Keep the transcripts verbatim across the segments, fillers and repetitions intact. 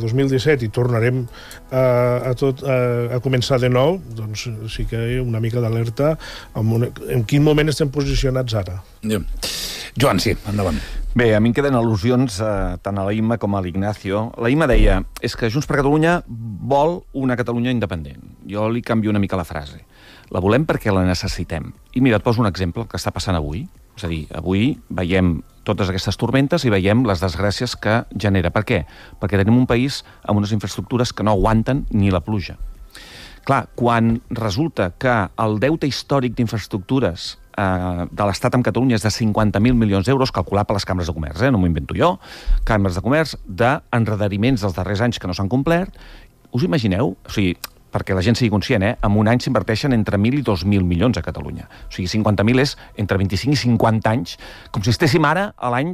dos mil disset i tornarem a, a, tot, a, a començar de nou, doncs sí que hi ha una mica d'alerta en, una, en quin moment estem posicionats ara. Ja. Joan, sí, endavant. Bé, a mi em queden al·lusions eh, tant a la Imma com a l'Ignacio. La Imma deia, és que Junts per Catalunya vol una Catalunya independent. Jo li canvio una mica la frase. La volem perquè la necessitem. I mira, et poso un exemple, el que està passant avui. És a dir, avui veiem totes aquestes tormentes i veiem les desgràcies que genera. Per què? Perquè tenim un país amb unes infraestructures que no aguanten ni la pluja. Clar, quan resulta que el deute històric d'infraestructures eh, de l'Estat amb Catalunya és de cinquanta mil milions d'euros, calculat per les cambres de comerç, eh? No m'ho invento jo, cambres de comerç, d'enredriments dels darrers anys que no s'han complert, us imagineu? O sigui, perquè la gent sigui conscient, eh? En un any s'inverteixen entre mil i dos mil milions a Catalunya. O sigui, cinquanta mil és entre vint-i-cinc i cinquanta anys, com si estéssim ara a l'any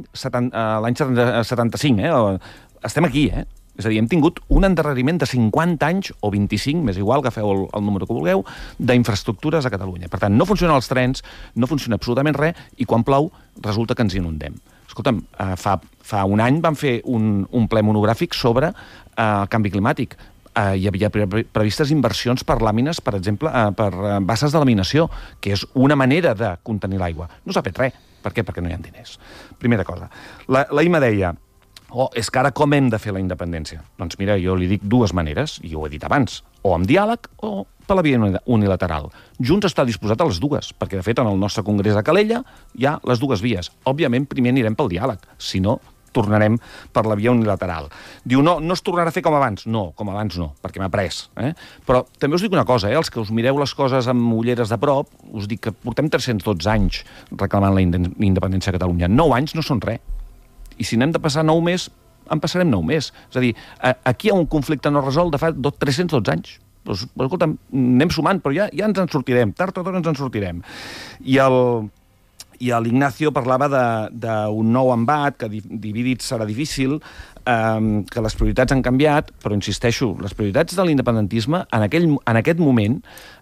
setanta-cinc, eh? Estem aquí, eh? És a dir, hem tingut un endarreriment de cinquanta anys, o vint-i-cinc, més igual, agafeu el, el número que vulgueu, d'infraestructures a Catalunya. Per tant, no funcionen els trens, no funciona absolutament res, i quan plou resulta que ens inundem. Escolta'm, eh, fa, fa un any vam fer un, un ple monogràfic sobre eh, el canvi climàtic. Uh, hi havia pre previstes inversions per làmines, per exemple, uh, per uh, basses de laminació, que és una manera de contenir l'aigua. No s'ha fet res. Per què? Perquè no hi ha diners. Primera cosa. La, la Imma deia, oh, és que ara com hem de fer la independència? Doncs mira, jo li dic dues maneres, i ho he dit abans, o amb diàleg o per la via unilateral. Junts està disposat a les dues, perquè de fet en el nostre congrés de Calella hi ha les dues vies. Òbviament primer anirem pel diàleg, si no tornarem per la via unilateral. Diu, no, no es tornarà a fer com abans. No, com abans no, perquè m'ha pres. Eh? Però també us dic una cosa, eh? Els que us mireu les coses amb ulleres de prop, us dic que portem tres-cents dotze anys reclamant la independència a Catalunya. nou anys no són res. I si n'hem de passar nou més, en passarem nou més. És a dir, aquí hi ha un conflicte no resolt de fa tres-cents dotze anys. Doncs, escolta'm, anem sumant, però ja, ja ens en sortirem. Tard o d'hora ens en sortirem. I el... I l'Ignacio parlava d'un nou embat, que dividit serà difícil, eh, que les prioritats han canviat, però insisteixo, les prioritats de l'independentisme en, aquell, en aquest moment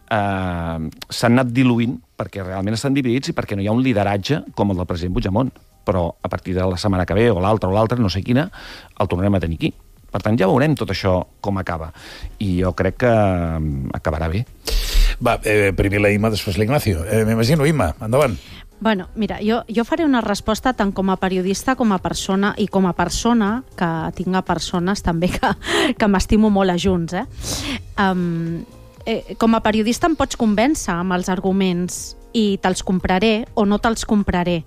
eh, s'han anat diluint perquè realment estan dividits i perquè no hi ha un lideratge com el del president Puigdemont. Però a partir de la setmana que ve, o l'altra o l'altra, no sé quina, el tornarem a tenir aquí. Per tant, ja veurem tot això com acaba. I jo crec que acabarà bé. Va, eh, primer la Imma, després l'Ignacio. Eh, M'imagino, Imma, endavant. Bueno, mira, jo, jo faré una resposta tant com a periodista com a persona, i com a persona, que tinc a persones també que, que m'estimo molt a Junts. Eh? Um, eh, com a periodista em pots convèncer amb els arguments i te'ls compraré o no te'ls compraré.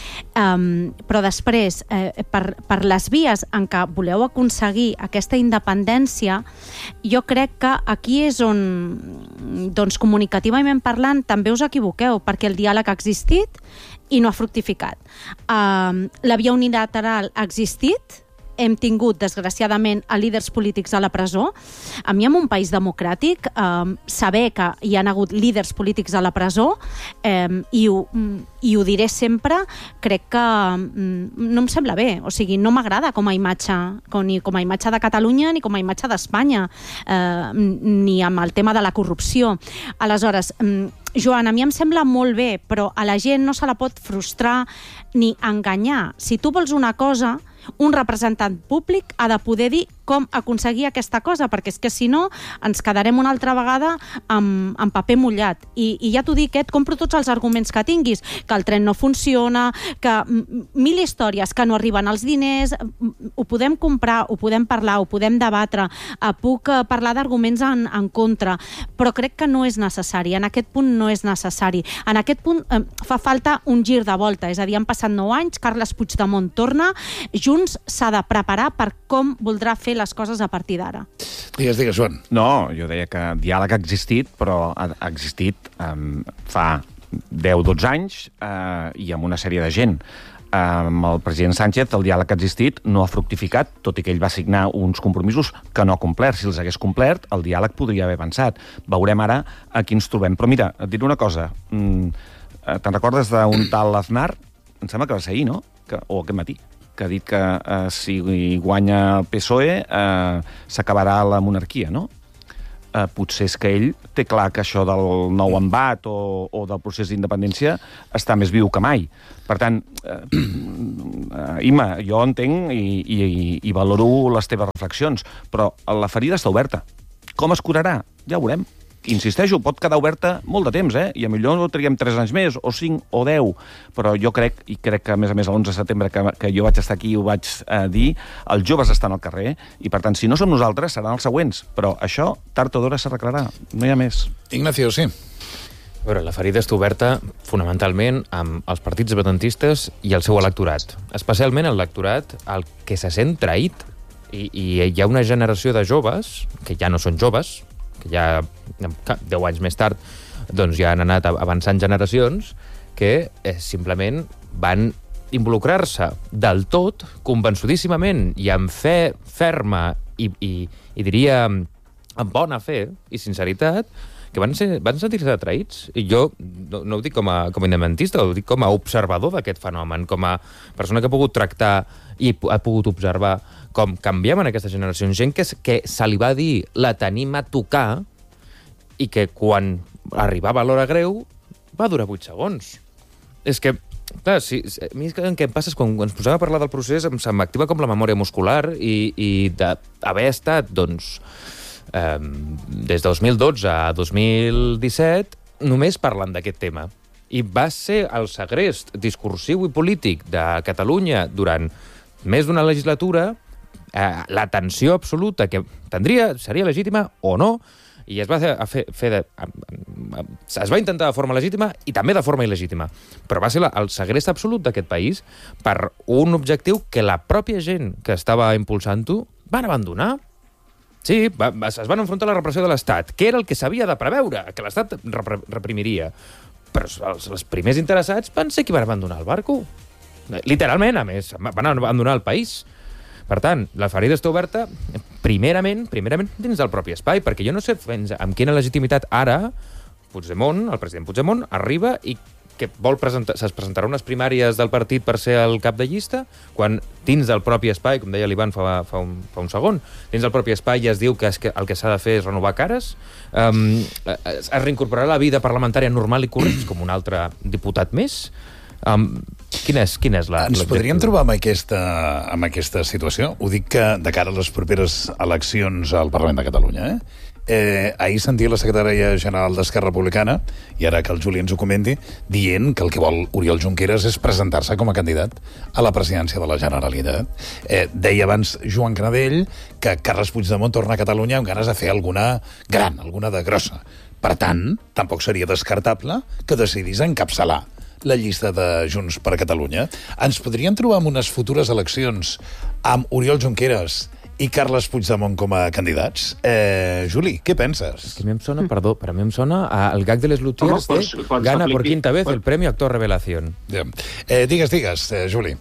Um, però després, eh, per, per les vies en què voleu aconseguir aquesta independència, jo crec que aquí és on, doncs, comunicativament parlant, també us equivoqueu, perquè el diàleg ha existit i no ha fructificat. Um, la via unilateral ha existit, hem tingut, desgraciadament, a líders polítics a la presó. A mi, en un país democràtic, eh, saber que hi ha hagut líders polítics a la presó, eh, i, ho, i ho diré sempre, crec que no em sembla bé. O sigui, no m'agrada com a imatge, com, ni com a imatge de Catalunya ni com a imatge d'Espanya, eh, ni amb el tema de la corrupció. Aleshores, Joan, a mi em sembla molt bé, però a la gent no se la pot frustrar ni enganyar. Si tu vols una cosa, un representant públic ha de poder dir com aconseguir aquesta cosa, perquè és que si no ens quedarem una altra vegada amb, amb paper mullat. I, i ja t'ho dic, et compro tots els arguments que tinguis, que el tren no funciona, que mil històries, que no arriben els diners, ho podem comprar, ho podem parlar, ho podem debatre, puc parlar d'arguments en, en contra, però crec que no és necessari, en aquest punt no és necessari. En aquest punt eh, fa falta un gir de volta, és a dir, han passat nou anys, Carles Puigdemont torna, Junts s'ha de preparar per com voldrà fer les coses a partir d'ara. Digues, digues, Joan. No, jo deia que diàleg ha existit, però ha, ha existit um, fa deu dotze anys uh, i amb una sèrie de gent. Amb el president Sánchez el diàleg que ha existit no ha fructificat, tot i que ell va signar uns compromisos que no ha complert. Si els hagués complert, el diàleg podria haver avançat. Veurem ara a qui ens trobem. Però mira, et diré una cosa. Mm, te'n recordes d'un tal Aznar? Em sembla que va ser ahir, no? Que, o aquest matí. Que ha dit que eh, si guanya el P S O E eh, s'acabarà la monarquia, no? eh, potser és que ell té clar que això del nou embat o, o del procés d'independència està més viu que mai. Per tant, eh, eh, Imma, jo entenc i, i, i valoro les teves reflexions, però la ferida està oberta. Com es curarà? Ja ho veurem. Insisteixo, pot quedar oberta molt de temps, eh? I a millor no triguem tres anys més, o cinc, o deu, però jo crec, i crec que a més a més l'onze de setembre que, que jo vaig estar aquí i ho vaig eh, dir, els joves estan al carrer, i per tant, si no som nosaltres, seran els següents, però això, tard o d'hora, s'arreglarà, no hi ha més. Ignacio, sí. A veure, la ferida està oberta fonamentalment amb els partits independentistes i el seu electorat. Especialment el electorat el que se sent traït. I, i hi ha una generació de joves, que ja no són joves, que ja deu anys més tard doncs ja han anat avançant generacions, que eh, simplement van involucrar-se del tot, convençudíssimament i amb fe ferma i, i, i diria amb bona fe i sinceritat, que van, ser, van sentir-se traïts. I jo no, no ho dic com a, com a independentista, ho dic com a observador d'aquest fenomen, com a persona que ha pogut tractar i ha pogut observar com canviem en aquesta generació. Gent que, que se li va dir la tenim a tocar i que quan arribava a l'hora greu va durar vuit segons. És que, clar, si, a mi el que em passa és quan ens posem a parlar del procés em, se m'activa com la memòria muscular i, i d'haver estat, doncs, eh, des de dos mil dotze a dos mil disset només parlant d'aquest tema. I va ser el segrest discursiu i polític de Catalunya durant més d'una legislatura, eh, la tensió absoluta que tindria, seria legítima o no, i es va fer, fer de, es va intentar de forma legítima i també de forma il·legítima, però va ser la, el segrest absolut d'aquest país per un objectiu que la pròpia gent que estava impulsant-ho van abandonar. Sí, va, es van enfrontar a la repressió de l'Estat, que era el que s'havia de preveure, que l'Estat repre, reprimiria. Però els, els primers interessats van ser qui van abandonar el barco. Literalment, a més, van abandonar el país. Per tant, la ferida està oberta primerament, primerament dins del propi espai, perquè jo no sé fins amb quina legitimitat ara Puigdemont, el president Puigdemont, arriba i que vol presentar, es presentarà unes primàries del partit per ser el cap de llista, quan dins del propi espai, com deia l'Ivan fa, fa, un, fa un segon, dins del propi espai ja es diu que, es, que el que s'ha de fer és renovar cares, um, es, es reincorporarà a la vida parlamentària normal i correcta com un altre diputat més. Um, quina és, quina és la... Ens podríem trobar amb aquesta, amb aquesta situació? Ho dic que de cara a les properes eleccions al Parlament de Catalunya, eh? Eh, ahir sentia la secretària general d'Esquerra Republicana, i ara que el Juli ens ho comenti, dient que el que vol Oriol Junqueras és presentar-se com a candidat a la presidència de la Generalitat. Eh, deia abans Joan Canadell que Carles Puigdemont torna a Catalunya amb ganes de fer alguna gran, alguna de grossa. Per tant, tampoc seria descartable que decidís encapçalar la llista de Junts per Catalunya. Ens podríem trobar en unes futures eleccions amb Oriol Junqueras i Carles Puigdemont com a candidats. Eh, Juli, què penses? És que a mi em sona, perdó, però a mi em sona el gag de les Lutiers de gana por quinta vez el premio Actor Revelación. Ja. Eh, digues, digues, eh, Juli.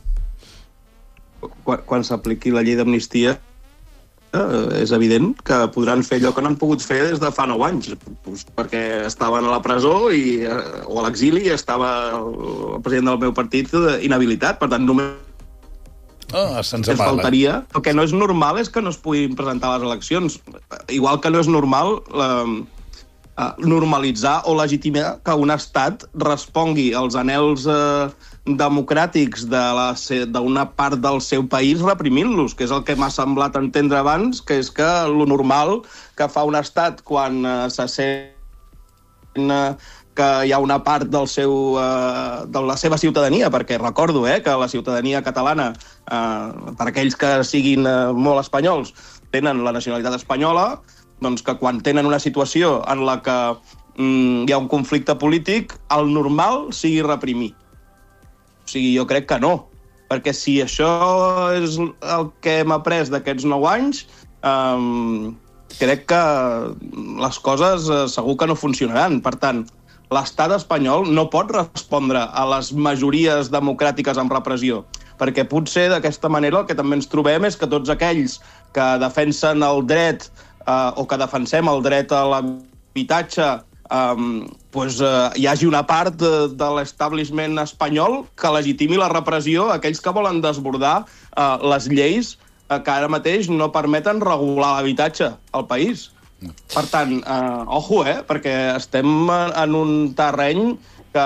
Quan, quan s'apliqui la llei d'amnistia, eh, és evident que podran fer allò que no han pogut fer des de fa nou anys, pues, perquè estaven a la presó i, eh, o a l'exili i estava el president del meu partit inhabilitat. Per tant, només Oh, se'ns que faltaria. El que no és normal és que no es puguin presentar les eleccions. Igual que no és normal eh, normalitzar o legitimar que un estat respongui als anhels eh, democràtics d'una part del seu país reprimint-los, que és el que m'ha semblat entendre abans, que és que lo normal que fa un estat quan eh, se sent... Eh, que hi ha una part del seu, eh, de la seva ciutadania, perquè recordo eh, que la ciutadania catalana, eh, per aquells que siguin eh, molt espanyols, tenen la nacionalitat espanyola, doncs que quan tenen una situació en la que mm, hi ha un conflicte polític, el normal sigui reprimir. O sigui, jo crec que no, perquè si això és el que hem après d'aquests nou anys, eh, crec que les coses eh, segur que no funcionaran. Per tant, l'estat espanyol no pot respondre a les majories democràtiques amb repressió, perquè potser d'aquesta manera el que també ens trobem és que tots aquells que defensen el dret eh, o que defensem el dret a l'habitatge eh, pues, eh, hi hagi una part de, de l'establishment espanyol que legitimi la repressió a aquells que volen desbordar eh, les lleis eh, que ara mateix no permeten regular l'habitatge al país. Per tant, eh, ojo, eh, perquè estem en un terreny que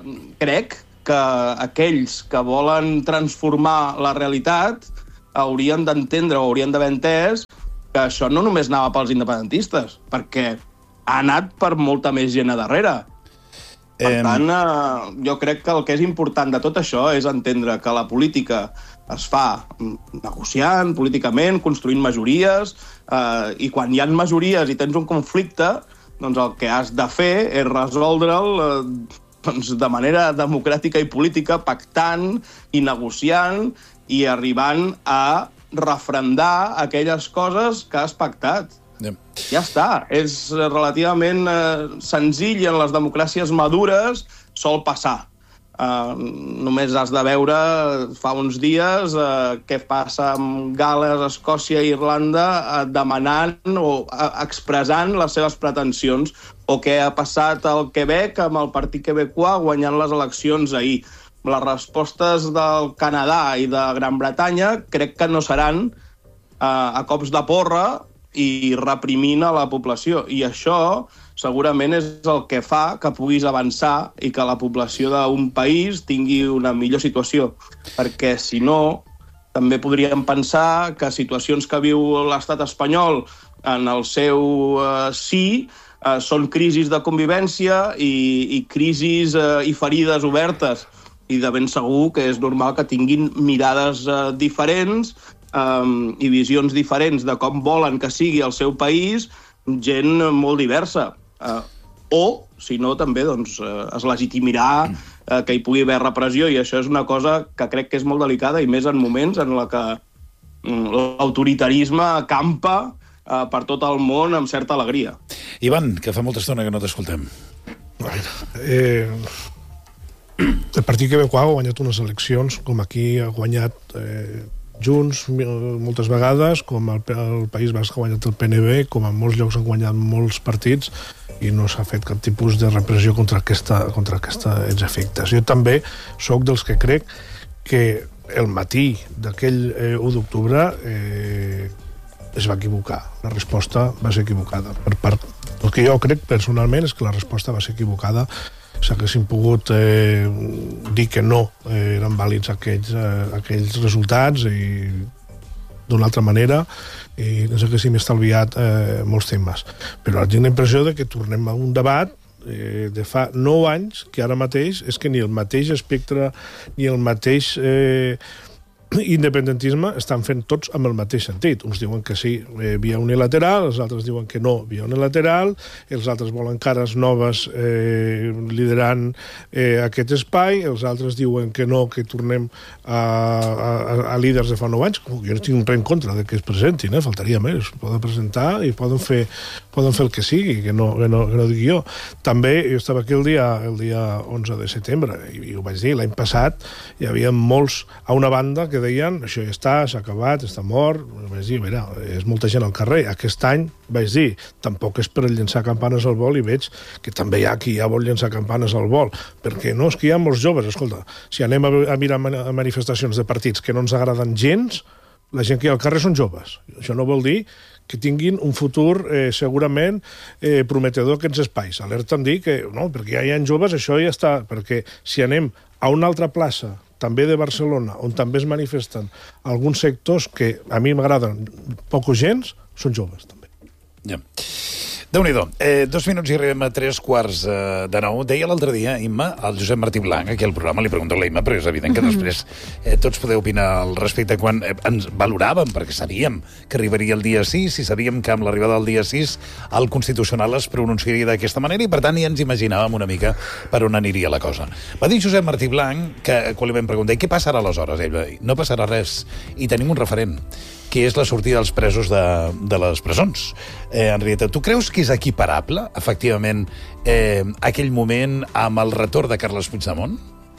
crec que aquells que volen transformar la realitat haurien d'entendre o haurien d'haver entès que això no només anava pels independentistes, perquè ha anat per molta més gent a darrere. Per eh... tant, eh, jo crec que el que és important de tot això és entendre que la política es fa negociant políticament, construint majories, eh, i quan hi ha majories i tens un conflicte, doncs el que has de fer és resoldre'l eh, doncs de manera democràtica i política, pactant i negociant i arribant a refrendar aquelles coses que has pactat. Yeah. Ja està. És relativament eh, senzill i en les democràcies madures sol passar. Uh, només has de veure fa uns dies uh, què passa amb Gal·les, Escòcia i Irlanda uh, demanant o uh, expressant les seves pretensions, o què ha passat al Quebec amb el Partit Quebecois guanyant les eleccions ahir. Les respostes del Canadà i de Gran Bretanya crec que no seran uh, a cops de porra i reprimint a la població, i això segurament és el que fa que puguis avançar i que la població d'un país tingui una millor situació. Perquè, si no, també podríem pensar que situacions que viu l'estat espanyol en el seu eh, sí eh, són crisis de convivència i, i crisis eh, i ferides obertes. I de ben segur que és normal que tinguin mirades eh, diferents eh, i visions diferents de com volen que sigui el seu país, gent molt diversa. Uh, o, si no, també doncs, uh, es legitimirà uh, que hi pugui haver repressió, i això és una cosa que crec que és molt delicada, i més en moments en la que um, l'autoritarisme campa uh, per tot el món amb certa alegria. Ivan, que fa molta estona que no t'escoltem. Eh, el Partit Quebecois ha guanyat unes eleccions, com aquí ha guanyat eh, Junts moltes vegades, com el, el País Basc ha guanyat el P N B, com en molts llocs han guanyat molts partits, i no s'ha fet cap tipus de repressió contra, aquesta, contra aquests efectes. Jo també sóc dels que crec que el matí d'aquell eh, u d'octubre eh, es va equivocar. La resposta va ser equivocada. Per part, el que jo crec personalment és que la resposta va ser equivocada. S'haguessin pogut eh, dir que no eh, eren vàlids aquells, eh, aquells resultats, i d'una altra manera, i ens haguéssim estalviat eh, molts temes. Però ara tinc la impressió de que tornem a un debat eh, de fa nou anys, que ara mateix és que ni el mateix espectre ni el mateix eh, independentisme estan fent tots amb el mateix sentit. Uns diuen que sí, eh, via unilateral, els altres diuen que no, via unilateral, els altres volen cares noves eh, liderant eh, aquest espai, els altres diuen que no, que tornem a, a, a líders de fa nou anys. Jo no tinc res en contra de que es presentin, eh? Faltaria més. Es poden presentar i poden fer, poden fer el que sigui, que no, que no, que no digui jo. També jo estava aquí el dia, el dia onze de setembre, i, i ho vaig dir, l'any passat hi havia molts, a una banda, que deien, això ja està, s'ha acabat, està mort. Vaig dir, mira, és molta gent al carrer. Aquest any, vaig dir, tampoc és per llançar campanes al vol, i veig que també hi ha qui ja vol llançar campanes al vol, perquè no, és que hi ha molts joves. Escolta, si anem a, a mirar manifestacions de partits que no ens agraden gens, la gent que hi ha al carrer són joves. Això no vol dir que tinguin un futur eh, segurament eh, prometedor aquests espais. Alerta en dir que no, perquè ja hi ha joves, això ja està, perquè si anem a una altra plaça, també de Barcelona, on també es manifesten alguns sectors que a mi m'agraden poc o gens, són joves, també. Ja. Déu-n'hi-do. Eh, dos minuts i arribem a tres quarts eh, de nou. Deia l'altre dia, Imma, el Josep Martí Blanc, aquí al programa, li pregunto a la Imma, però és evident que després eh, tots podeu opinar al respecte, quan eh, ens valoràvem, perquè sabíem que arribaria el dia sis, i sabíem que amb l'arribada del dia sis el Constitucional es pronunciaria d'aquesta manera, i per tant ja ens imaginàvem una mica per on aniria la cosa. Va dir Josep Martí Blanc, que quan li vam preguntar, i què passarà aleshores? Ell va dir, no passarà res, i tenim un referent, que és la sortida dels presos de, de les presons. Eh, Henrietta, tu creus que és equiparable, efectivament, eh, aquell moment amb el retorn de Carles Puigdemont?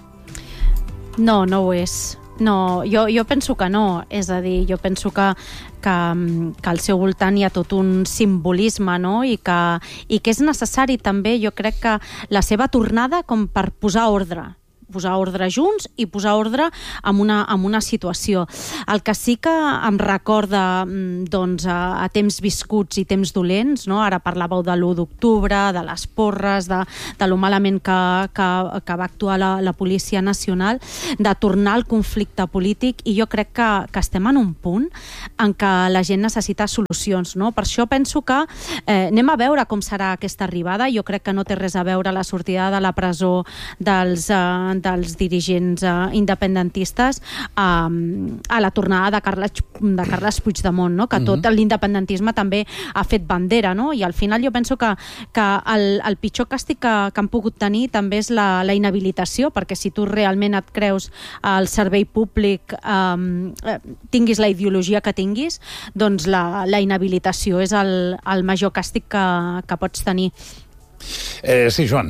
No, no ho és. No, jo, jo penso que no. És a dir, jo penso que, que, que al seu voltant hi ha tot un simbolisme, no? I que, i que és necessari també, jo crec que la seva tornada com per posar ordre. posar ordre junts i posar ordre en una, en una situació. El que sí que em recorda doncs, a, a temps viscuts i temps dolents, no? Ara parlàveu de l'u d'octubre, de les porres, de, de lo malament que, que, que va actuar la, la Policia Nacional, de tornar al conflicte polític, i jo crec que, que estem en un punt en què la gent necessita solucions, no? Per això penso que eh, anem a veure com serà aquesta arribada. Jo crec que no té res a veure la sortida de la presó dels, uh, dels dirigents uh, independentistes uh, a la tornada de Carles, de Carles Puigdemont, no? Que tot l'independentisme també ha fet bandera, no? I al final jo penso que, que el, el pitjor càstig que, que han pogut tenir també és la, la inhabilitació, perquè si tu realment et creus al servei públic, um, tinguis la ideologia que tinguis, doncs la, la inhabilitació és el, el major càstig que, que pots tenir. Eh, sí, Joan.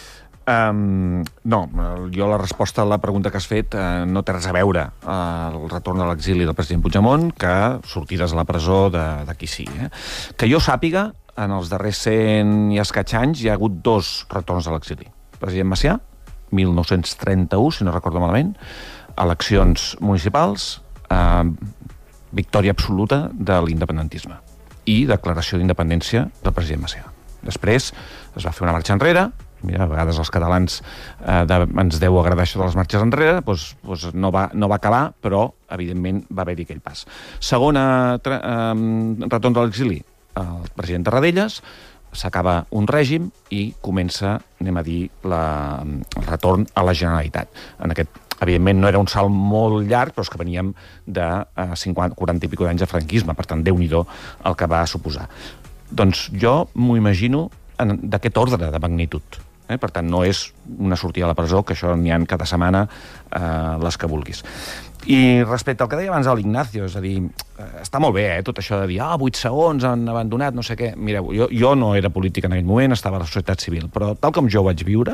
Um, no, jo la resposta a la pregunta que has fet uh, no té res a veure uh, el retorn a l'exili del president Puigdemont que sortides a la presó de, de qui sigui. Eh? Que jo sàpiga, en els darrers cent i escaig anys hi ha hagut dos retorns a l'exili. President Macià, mil nou-cents trenta-u, si no recordo malament, eleccions municipals, uh, victòria absoluta de l'independentisme i declaració d'independència del president Macià. Després es va fer una marxa enrere. Mira, a vegades els catalans eh, de, ens deu agradar això de les marxes enrere, doncs, doncs no, va, no va acabar, però evidentment va haver-hi aquell pas. Segona tra, eh, retorn de l'exili, el president Tarradellas, s'acaba un règim i comença, anem a dir, la, el retorn a la Generalitat. En aquest, evidentment no era un salt molt llarg, però és que veníem de eh, cinquanta, quaranta i pico d'anys de franquisme, per tant, Déu-n'hi-do el que va suposar. Doncs jo m'ho imagino d'aquest ordre de magnitud. Eh? Per tant, no és una sortida a la presó, que això n'hi ha cada setmana eh, les que vulguis. I respecte al que deia abans a l'Ignacio, és a dir, eh, està molt bé, eh, tot això de dir, ah, vuit segons, han abandonat, no sé què. Mireu, jo, jo no era polític en aquell moment, estava a la societat civil, però tal com jo ho vaig viure,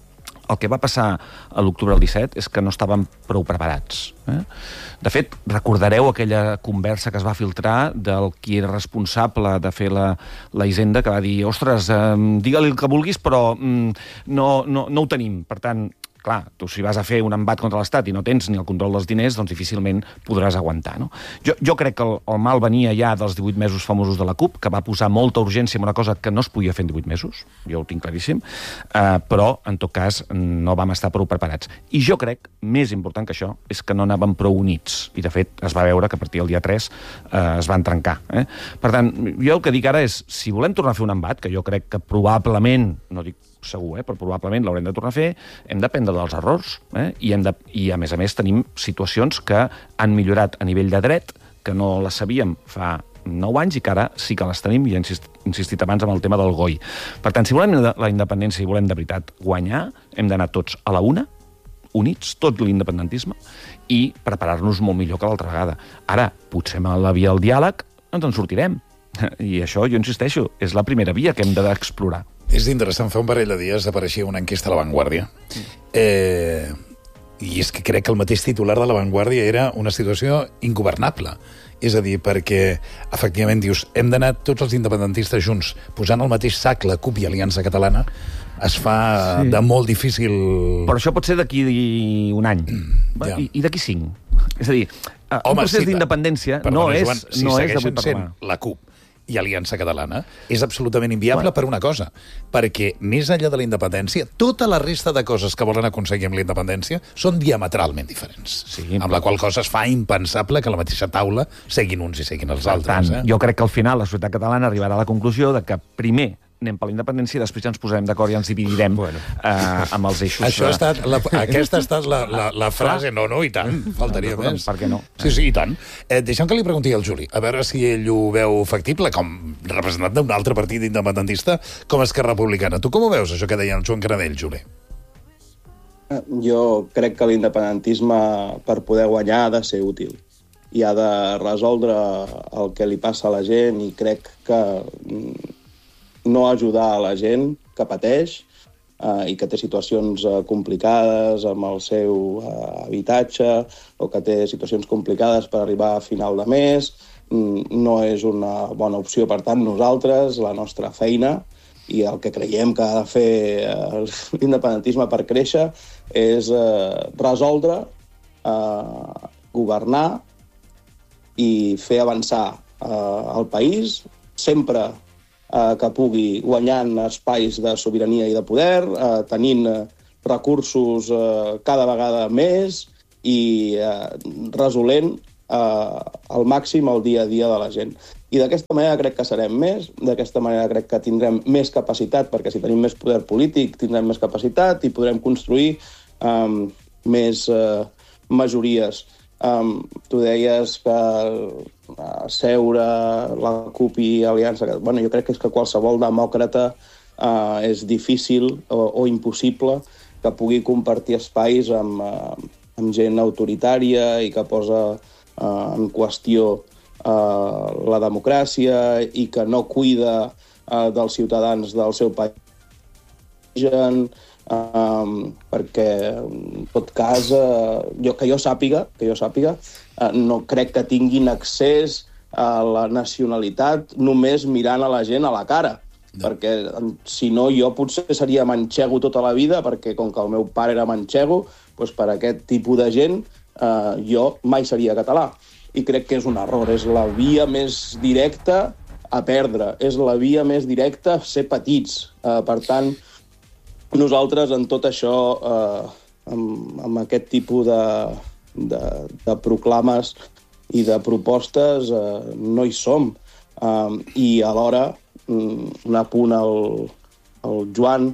el que va passar a l'octubre del disset és que no estàvem prou preparats. Eh? De fet, recordareu aquella conversa que es va filtrar del qui era responsable de fer la, la Hisenda, que va dir, ostres, eh, digue-li el que vulguis, però mm, no, no, no ho tenim. Per tant, clar, tu si vas a fer un embat contra l'Estat i no tens ni el control dels diners, doncs difícilment podràs aguantar, no? Jo, jo crec que el, el mal venia ja dels divuit mesos famosos de la CUP, que va posar molta urgència en una cosa que no es podia fer en divuit mesos, jo ho tinc claríssim, eh, però, en tot cas, no vam estar prou preparats. I jo crec, més important que això, és que no anàvem prou units. I, de fet, es va veure que a partir del dia tres eh, es van trencar. Eh? Per tant, jo el que dic ara és, si volem tornar a fer un embat, que jo crec que probablement, no dic segur, eh, però probablement l'haurem de tornar a fer, hem d'aprendre dels errors, eh? I, hem de, i a més a més tenim situacions que han millorat a nivell de dret, que no les sabíem fa nou anys i que ara sí que les tenim, i he insistit abans amb el tema del G O I. Per tant, si volem la independència i volem de veritat guanyar, hem d'anar tots a la una, units, tot l'independentisme, i preparar-nos molt millor que l'altra vegada. Ara, potser amb la via del diàleg ens en sortirem. I això, jo insisteixo, és la primera via que hem d'explorar. És interessant, fa un parell de dies apareixia una enquesta a La Vanguardia. Eh, I és que crec que el mateix titular de La Vanguardia era una situació ingovernable. És a dir, perquè, efectivament, dius, hem d'anar tots els independentistes junts, posant al mateix sac la CUP i Aliança Catalana, es fa sí. de molt difícil... Però això pot ser d'aquí un any. Mm, ja. I, i d'aquí cinc. És a dir, Home, un procés sí, d'independència no és, Joan, si no és d'avui per demà. La CUP i Aliança Catalana és absolutament inviable bueno. per una cosa, perquè més enllà de la independència, tota la resta de coses que volen aconseguir amb la independència són diametralment diferents. Sí, amb però... la qual cosa es fa impensable que a la mateixa taula seguin uns i seguin els altres. Per tant, eh? jo crec que al final la societat catalana arribarà a la conclusió de que primer anem per la independència i després ja ens posarem d'acord i ens dividirem bueno. eh, amb els eixos. Això ha estat la, aquesta ha estat la, la, la frase. No, no, i tant. Faltaria no, més. Per què no? Sí, sí, i tant. Eh, deixem que li pregunti al Juli, a veure si ell ho veu factible, com representant d'un altre partit independentista com Esquerra Republicana. Tu com ho veus, això que deia el Joan Canadell, Juli? Jo crec que l'independentisme, per poder guanyar, ha de ser útil. I ha de resoldre el que li passa a la gent, i crec que no ajudar a la gent que pateix eh, i que té situacions eh, complicades amb el seu eh, habitatge o que té situacions complicades per arribar a final de mes no és una bona opció. Per tant, nosaltres, la nostra feina i el que creiem que ha de fer l'independentisme per créixer és eh, resoldre, eh, governar i fer avançar eh, el país, sempre eh, que pugui, guanyant espais de sobirania i de poder, eh, tenint eh, recursos eh, cada vegada més i eh, resolent eh, al màxim el dia a dia de la gent. I d'aquesta manera crec que serem més, d'aquesta manera crec que tindrem més capacitat, perquè si tenim més poder polític tindrem més capacitat i podrem construir eh, més eh, majories. Um, tu deies que uh, seure la CUP i Aliança... Bueno, jo crec que és que qualsevol demòcrata uh, és difícil o, o impossible que pugui compartir espais amb, uh, amb gent autoritària i que posa uh, en qüestió uh, la democràcia i que no cuida uh, dels ciutadans del seu país. Um, perquè en tot cas uh, jo, que jo sàpiga, que jo sàpiga uh, no crec que tinguin accés a la nacionalitat només mirant a la gent a la cara, no. Perquè si no jo potser seria manxego tota la vida, perquè com que el meu pare era manxego, doncs per aquest tipus de gent uh, jo mai seria català, i crec que és un error, és la via més directa a perdre, és la via més directa a ser petits, uh, per tant nosaltres, en tot això, eh, amb, amb aquest tipus de, de, de proclames i de propostes, eh, no hi som. Eh, I alhora, un apunt al, al Joan,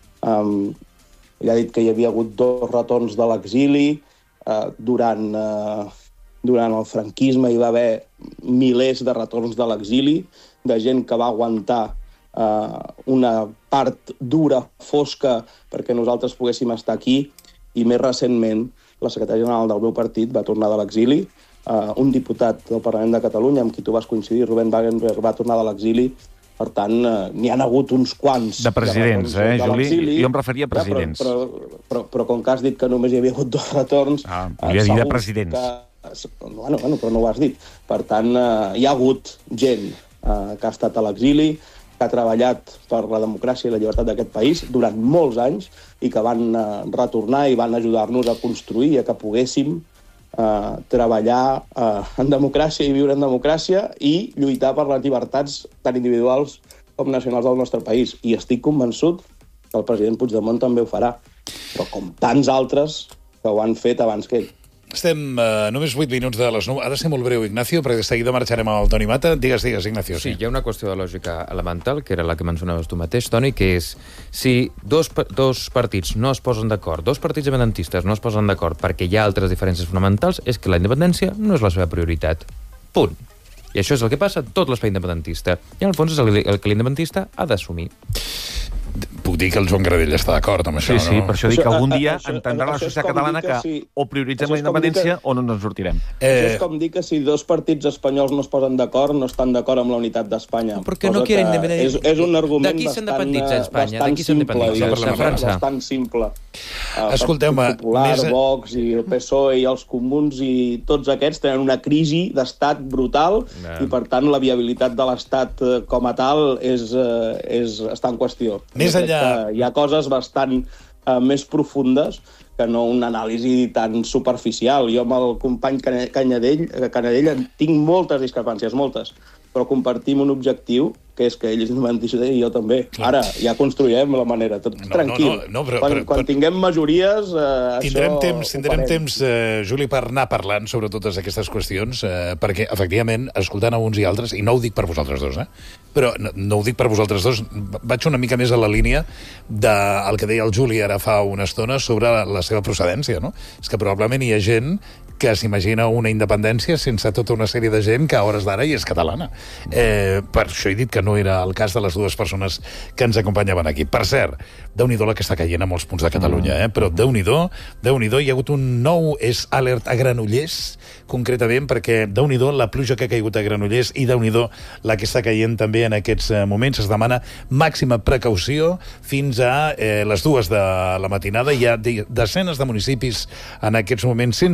eh, ell ha dit que hi havia hagut dos retorns de l'exili. Eh, durant, eh, durant el franquisme hi va haver milers de retorns de l'exili, de gent que va aguantar Uh, una part dura, fosca, perquè nosaltres poguéssim estar aquí, i més recentment la secretària general del meu partit va tornar de l'exili, uh, un diputat del Parlament de Catalunya amb qui tu vas coincidir, Rubén Wagenberg, va tornar de l'exili. Per tant, uh, n'hi han hagut uns quants... De presidents, de eh, de Juli? Jo em referia a presidents. Ja, però, però, però, però com que has dit que només hi havia hagut dos retorns... Ah, volia dir de presidents. Que, bueno, bueno, però no ho has dit. Per tant, uh, hi ha hagut gent uh, que ha estat a l'exili, que ha treballat per la democràcia i la llibertat d'aquest país durant molts anys i que van eh, retornar i van ajudar-nos a construir i a que poguéssim eh, treballar eh, en democràcia i viure en democràcia i lluitar per les llibertats tan individuals com nacionals del nostre país. I estic convençut que el president Puigdemont també ho farà, però com tants altres que ho han fet abans que ell. Estem uh, només vuit minuts de les nou. Ha de ser molt breu, Ignacio, perquè de seguida marxarem amb el Toni Mata. Digues, digues, Ignacio. Sí, sí, hi ha una qüestió de lògica elemental, que era la que mencionaves tu mateix, Toni, que és si dos, dos partits no es posen d'acord, dos partits independentistes no es posen d'acord perquè hi ha altres diferències fonamentals, és que la independència no és la seva prioritat. Punt. I això és el que passa en tot l'espai independentista. I en el fons és el, el que l'independentista ha d'assumir. Puc dir que el Joan Gradell està d'acord amb això, sí, sí, no? per això dic que algun dia això, entendrà la societat catalana que, si, o prioritzem la independència que, o no ens en sortirem. Eh, això és com dir que si dos partits espanyols no es posen d'acord, no estan d'acord amb la unitat d'Espanya. Perquè no quieren independencia. És, és un argument D'aquí bastant, s'independitza Espanya, bastant d'aquí s'independitza simple, França. bastant simple. Uh, Escolteu-me, Popular, més... Vox i el P S O E i els comuns i tots aquests tenen una crisi d'estat brutal no. i, per tant, la viabilitat de l'estat com a tal és, és, està en qüestió. Més enllà... Hi ha coses bastant uh, més profundes que no una anàlisi tan superficial. Jo amb el company Canadell, Canadell tinc moltes discrepàncies, moltes, però compartim un objectiu, que és que ell és independentista i jo també. Clar. Ara, ja construirem la manera, tot no, tranquil. No, no, no, però, quan, però, quan però... tinguem majories, eh, tindrem això temps, tindrem temps, eh, Juli, per anar parlant sobre totes aquestes qüestions, eh, perquè, efectivament, escoltant a uns i altres, i no ho dic per vosaltres dos, eh, però no, no ho dic per vosaltres dos, vaig una mica més a la línia del que deia el Juli ara fa una estona sobre la, la seva procedència, no? És que probablement hi ha gent que s'imagina una independència sense tota una sèrie de gent que a hores d'ara hi és catalana. Eh, per això he dit que no era el cas de les dues persones que ens acompanyaven aquí. Per cert, Déu-n'hi-do la que està caient a molts punts de Catalunya, eh? Però Déu-n'hi-do, Déu-n'hi-do, hi ha hagut un nou és alert a Granollers, concretament, perquè Déu-n'hi-do la pluja que ha caigut a Granollers i Déu-n'hi-do la que està caient també en aquests moments. Es demana màxima precaució fins a eh, les dues de la matinada. Hi ha desenes de municipis en aquests moments sense electricitat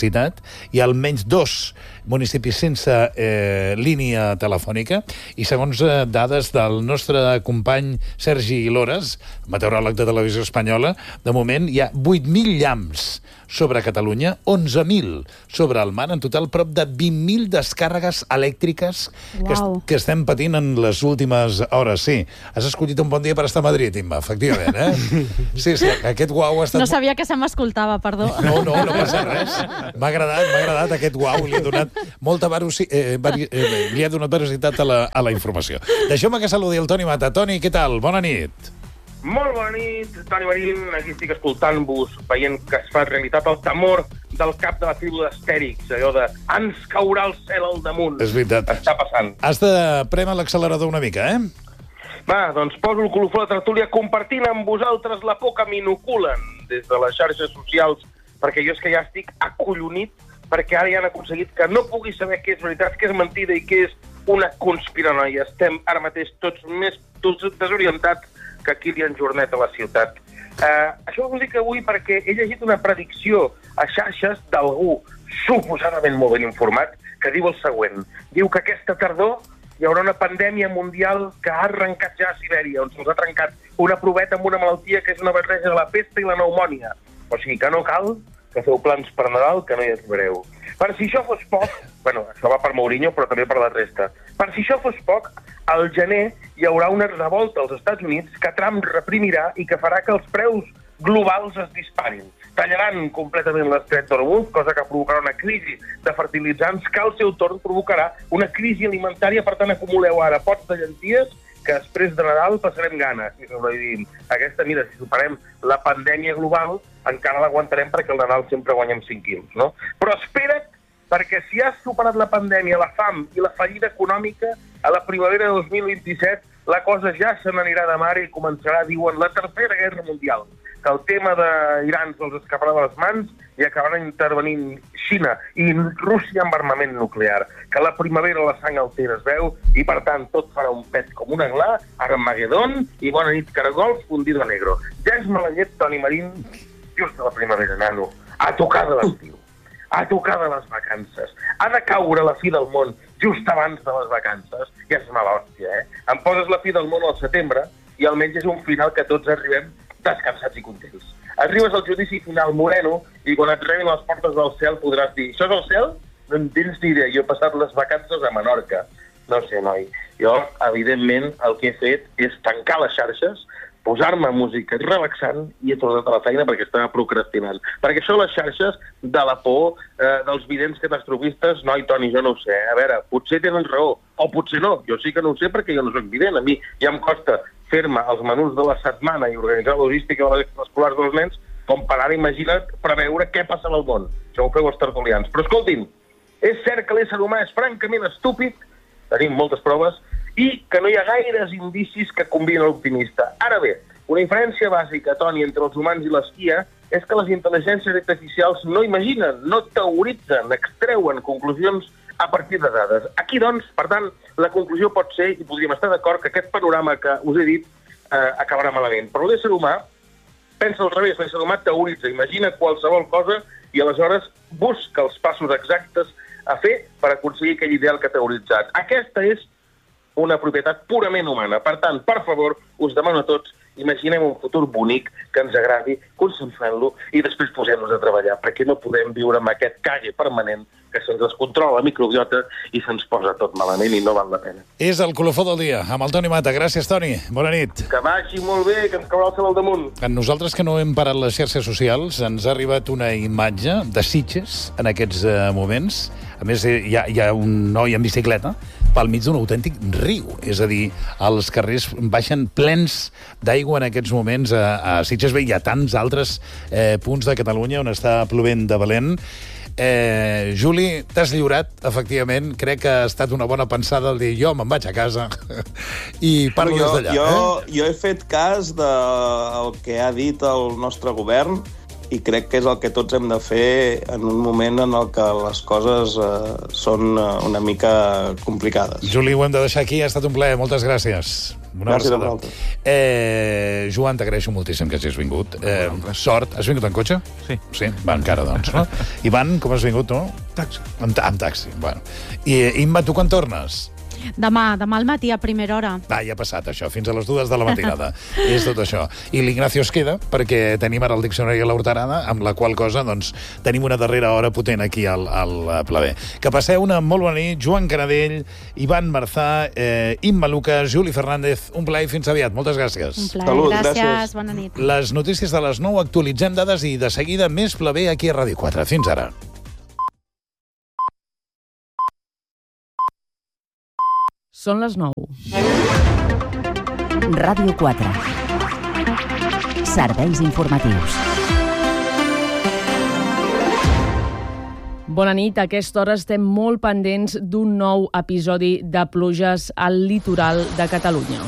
electricitat, hi ha almenys dos municipis sense eh, línia telefònica, i segons eh, dades del nostre company Sergi Lores, meteoròleg de Televisió Espanyola, de moment hi ha vuit mil llamps sobre Catalunya, onze mil sobre el mar, en total prop de vint mil descàrregues elèctriques que, est que estem patint en les últimes hores. Sí, has escollit un bon dia per estar a Madrid, Imma, efectivament, eh? Sí, sí, aquest uau ha estat... No sabia que se m'escoltava, perdó. No, no, no passa res. M'ha agradat, m'ha agradat aquest uau, li ha donat molta verosi... eh, vari... eh, li ha donat verositat a la, a la informació. Deixeu-me que saludi el Toni Mata. Toni, què tal? Bona nit. Molt bona nit, Toni Marín. Aquí estic escoltant-vos, veient que es fa realitat el temor del cap de la tribu d'Astèrix, allò de ens caurà el cel al damunt. És veritat. Està passant. Has de prémer l'accelerador una mica, eh? Va, doncs poso el colofó de tertúlia compartint amb vosaltres la por que m'inoculen des de les xarxes socials, perquè jo és que ja estic acollonit, perquè ara ja han aconseguit que no pugui saber què és veritat, què és mentida i què és una conspiranoia. Estem ara mateix tots més tots desorientats que Kilian Jornet a la ciutat. Uh, això ho dic avui perquè he llegit una predicció a xarxes d'algú suposadament molt ben informat que diu el següent. Diu que aquesta tardor hi haurà una pandèmia mundial que ha arrencat ja a Sibèria, on se'ls ha trencat una proveta amb una malaltia que és una barreja de la pesta i la pneumònia. O sigui que no cal que feu plans per Nadal, que no hi arribareu. Per si això fos poc, bueno, això va per Mourinho, però també per la resta, per si això fos poc, al gener hi haurà una revolta als Estats Units que Trump reprimirà i que farà que els preus globals es disparin. Tallaran completament l'estret d'Hormuz, cosa que provocarà una crisi de fertilitzants que al seu torn provocarà una crisi alimentària. Per tant, acumuleu ara pots de llenties que després de Nadal passarem gana, si sobrevivim. Aquesta, mira, si superem la pandèmia global, encara l'aguantarem perquè al Nadal sempre guanyem cinc quilos, no? Però espera't, perquè si has superat la pandèmia, la fam i la fallida econòmica, a la primavera de dos mil vint-i-set la cosa ja se n'anirà de mare i començarà, diuen, la tercera guerra mundial, que el tema d'Iran se'ls escaparà de les mans i acabarà intervenint Xina i Rússia amb armament nuclear, que a la primavera la sang altera es veu i, per tant, tot farà un pet com un aglà, Armagedon i bona nit, caragols, fundido a negro. Ja és mala llet, Toni Marín, just a la primavera, nano. A tocar de l'estiu. A tocar de les vacances. Ha de caure la fi del món just abans de les vacances. Ja és mala hòstia, eh? Em poses la fi del món al setembre i almenys és un final que tots arribem descansats i contents. Arribes al judici final moreno i quan et rebin les portes del cel podràs dir això és el cel? No en tens ni idea. Jo he passat les vacances a Menorca. No sé, noi. Jo, evidentment, el que he fet és tancar les xarxes, posar-me música relaxant i he tornat a la feina perquè estava procrastinant. Perquè això de les xarxes, de la por, eh, dels vidents catastrofistes, noi, Toni, jo no ho sé. A veure, potser tenen raó, o potser no. Jo sí que no ho sé perquè jo no soc vident. A mi ja em costa fer-me els menús de la setmana i organitzar la logística de les escolars dels nens com per ara, imagina't, preveure què passa al món. Això ho feu els tertulians. Però escoltin, és cert que l'ésser humà és francament estúpid, tenim moltes proves, i que no hi ha gaires indicis que conviden l'optimista. Ara bé, una diferència bàsica, Toni, entre els humans i les I A és que les intel·ligències artificials no imaginen, no teoritzen, extreuen conclusions a partir de dades. Aquí, doncs, per tant, la conclusió pot ser, i podríem estar d'acord, que aquest panorama que us he dit eh, acabarà malament. Però l'ésser humà pensa al revés, l'ésser humà teoritza, imagina qualsevol cosa i aleshores busca els passos exactes a fer per aconseguir aquell ideal que ha teoritzat. Aquesta és una propietat purament humana. Per tant, per favor, us demano a tots, imaginem un futur bonic que ens agradi, consensuem-lo i després posem-nos a treballar, perquè no podem viure amb aquest cague permanent que se'ns descontrola la microbiota i se'ns posa tot malament i no val la pena. És el colofó del dia, amb el Toni Mata. Gràcies, Toni. Bona nit. Que vagi molt bé, que ens caurà el cel al damunt. A nosaltres que no hem parat les xarxes socials, ens ha arribat una imatge de Sitges en aquests uh, moments. A més, hi ha, hi ha un noi en bicicleta pel mig d'un autèntic riu. És a dir, els carrers baixen plens d'aigua en aquests moments a, a Sitges. Bé, hi ha tants altres eh, punts de Catalunya on està plovent de valent. Eh, Juli, t'has lliurat, efectivament. Crec que ha estat una bona pensada el dir jo me'n vaig a casa i parlo jo, des d'allà. Jo, eh? jo he fet cas del que ha dit el nostre govern i crec que és el que tots hem de fer en un moment en el que les coses eh, són una mica complicades. Juli, ho hem de deixar aquí, ha estat un plaer, moltes gràcies. Una gràcies a versada. vosaltres. Eh, Joan, t'agraeixo moltíssim que hagis vingut. Eh, sort, has vingut en cotxe? Sí. Sí, va, encara, doncs, no? Ivan, com has vingut, tu? Taxi. Amb, amb taxi, bueno. I Imma, tu quan tornes? Demà, demà al matí a primera hora. Va, ja ha passat això, fins a les dues de la matinada. És tot això. I l'Ignacio es queda, perquè tenim ara el diccionari a l'Horterada, amb la qual cosa, doncs, tenim una darrera hora potent aquí al, al Plaber. Que passeu una molt bona nit. Joan Canadell, Ivan Marzà, eh, Imma Lucas, Juli Fernández. Un plaer i fins aviat. Moltes gràcies. Un plaer. Salut, gràcies. gràcies. Bona nit. Les notícies de les nou, actualitzem dades i de seguida més Plaber aquí a Ràdio quatre. Fins ara. Són les nou. Ràdio quatre. Serveis informatius. Bona nit. A aquesta hora estem molt pendents d'un nou episodi de pluges al litoral de Catalunya.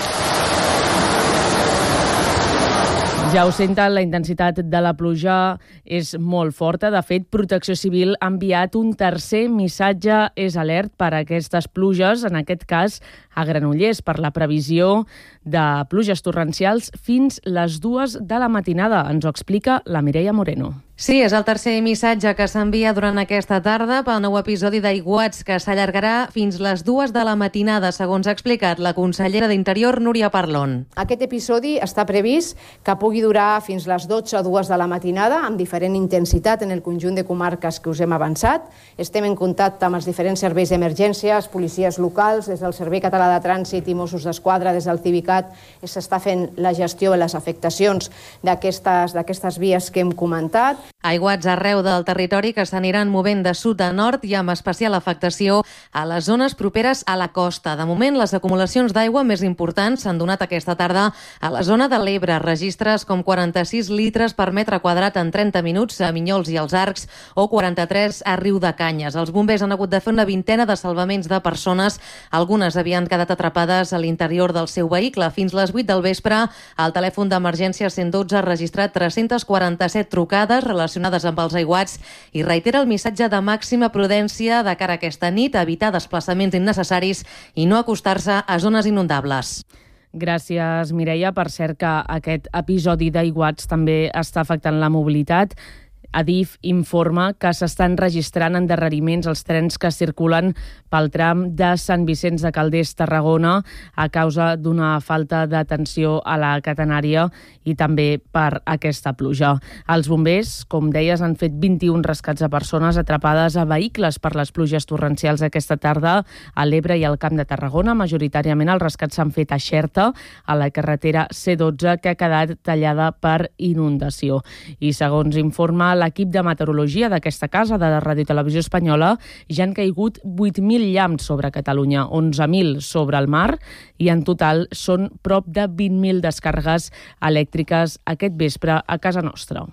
Ja ho senten, la intensitat de la pluja és molt forta. De fet, Protecció Civil ha enviat un tercer missatge és alert per a aquestes pluges, en aquest cas a Granollers, per la previsió de pluges torrencials fins les dues de la matinada. Ens ho explica la Mireia Moreno. Sí, és el tercer missatge que s'envia durant aquesta tarda pel nou episodi d'aiguats que s'allargarà fins les dues de la matinada, segons ha explicat la consellera d'Interior, Núria Parlon. Aquest episodi està previst que pugui durar fins les dotze o dues de la matinada, amb diferent intensitat en el conjunt de comarques que us hem avançat. Estem en contacte amb els diferents serveis d'emergències, policies locals, des del Servei Català de Trànsit i Mossos d'Esquadra, des del Civicat, s'està fent la gestió de les afectacions d'aquestes d'aquestes vies que hem comentat. Aiguats arreu del territori que s'aniran movent de sud a nord i amb especial afectació a les zones properes a la costa. De moment, les acumulacions d'aigua més importants s'han donat aquesta tarda a la zona de l'Ebre. Registres com quaranta-sis litres per metre quadrat en trenta minuts a Minyols i els Arcs o quaranta-tres a Riudecanyes. Els bombers han hagut de fer una vintena de salvaments de persones. Algunes havien quedat atrapades a l'interior del seu vehicle. Fins les vuit del vespre, el telèfon d'emergència cent dotze ha registrat tres-centes quaranta-set trucades relacionades amb els aiguats i reitera el missatge de màxima prudència de cara a aquesta nit, evitar desplaçaments innecessaris i no acostar-se a zones inundables. Gràcies, Mireia. Per cert que aquest episodi d'aiguats també està afectant la mobilitat. Adif informa que s'estan registrant endarreriments als trens que circulen pel tram de Sant Vicenç de Calders, Tarragona, a causa d'una falta d'atenció a la catenària i també per aquesta pluja. Els bombers, com deies, han fet vint-i-un rescats a persones atrapades a vehicles per les pluges torrencials aquesta tarda a l'Ebre i al Camp de Tarragona. Majoritàriament els rescats s'han fet a Xerta, a la carretera C dotze, que ha quedat tallada per inundació. I segons informa l'equip de meteorologia d'aquesta casa de Ràdio i Televisió Espanyola, ja han caigut vuit mil llamps sobre Catalunya, onze mil sobre el mar i en total són prop de vint mil descàrregues elèctriques aquest vespre a casa nostra.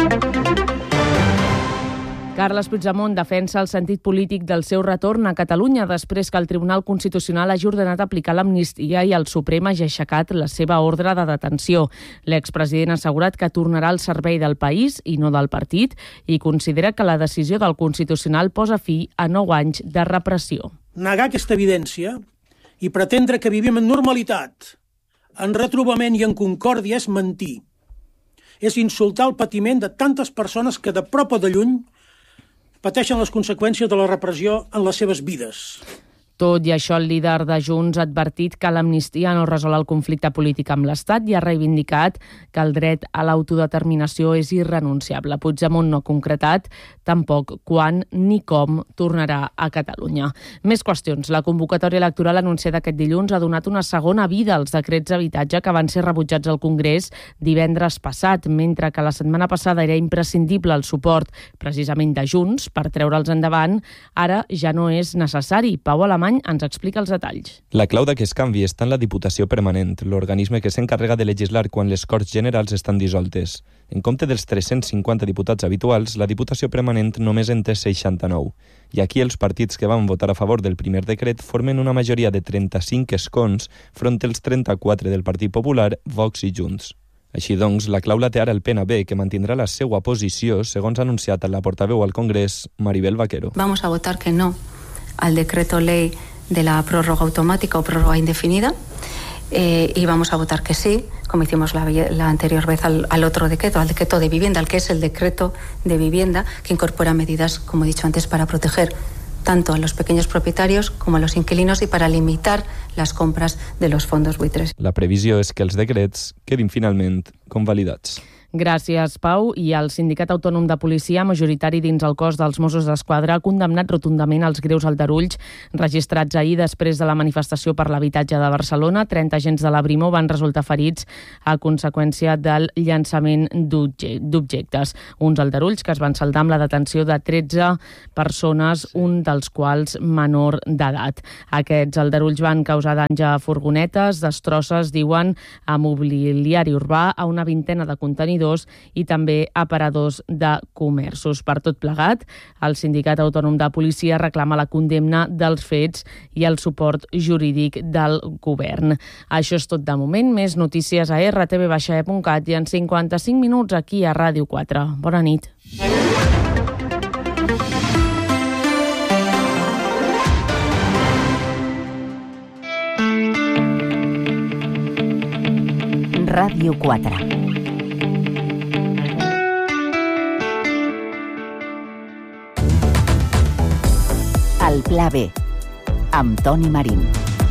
Carles Puigdemont defensa el sentit polític del seu retorn a Catalunya després que el Tribunal Constitucional hagi ordenat aplicar l'amnistia i el Suprem hagi aixecat la seva ordre de detenció. L'expresident ha assegurat que tornarà al servei del país i no del partit i considera que la decisió del Constitucional posa fi a nou anys de repressió. Negar aquesta evidència i pretendre que vivim en normalitat, en retrobament i en concòrdia és mentir. És insultar el patiment de tantes persones que de prop o de lluny pateixen les conseqüències de la repressió en les seves vides. Tot i això, el líder de Junts ha advertit que l'amnistia no resol el conflicte polític amb l'Estat i ha reivindicat que el dret a l'autodeterminació és irrenunciable. Puigdemont no ha concretat tampoc quan ni com tornarà a Catalunya. Més qüestions. La convocatòria electoral anunciada aquest dilluns ha donat una segona vida als decrets d'habitatge que van ser rebutjats al Congrés divendres passat, mentre que la setmana passada era imprescindible el suport precisament de Junts per treure'ls endavant, ara ja no és necessari. Pau Alemany ens explica els detalls. La clau d'aquest canvi està en la Diputació Permanent, l'organisme que s'encarrega de legislar quan les Corts Generals estan dissoltes. En compte dels tres-cents cinquanta diputats habituals, la Diputació Permanent només en té seixanta-nou. I aquí els partits que van votar a favor del primer decret formen una majoria de trenta-cinc escons front als trenta-quatre del Partit Popular, Vox i Junts. Així doncs, la clau la té ara el P N B, que mantindrà la seva posició, segons ha anunciat la portaveu al Congrés, Maribel Vaquero. Vamos a votar que no al decreto ley de la prórroga automática o prórroga indefinida. Eh, y vamos a votar que sí, como hicimos la, la anterior vez al, al otro decreto, al decreto de vivienda, al que es el decreto de vivienda, que incorpora medidas, como he dicho antes, para proteger tanto a los pequeños propietarios como a los inquilinos y para limitar las compras de los fondos buitres. La previsió és que els decrets quedin finalment convalidats. Gràcies, Pau. I el Sindicat Autònom de Policia, majoritari dins el cos dels Mossos d'Esquadra, ha condemnat rotundament els greus aldarulls registrats ahir després de la manifestació per l'habitatge de Barcelona. trenta agents de la Brimo van resultar ferits a conseqüència del llançament d'objectes. Uns aldarulls que es van saldar amb la detenció de tretze persones, un dels quals menor d'edat. Aquests aldarulls van causar danys a furgonetes, destrosses, diuen, a mobiliari urbà, a una vintena de contenidors i també aparadors de comerços. Per tot plegat, el Sindicat Autònom de Policia reclama la condemna dels fets i el suport jurídic del govern. Això és tot de moment. Més notícies a erre te ve baixa e punt cat i en cinquanta-cinc minuts aquí a Ràdio quatre. Bona nit. Ràdio quatre. El Pla B, amb Toni Marín.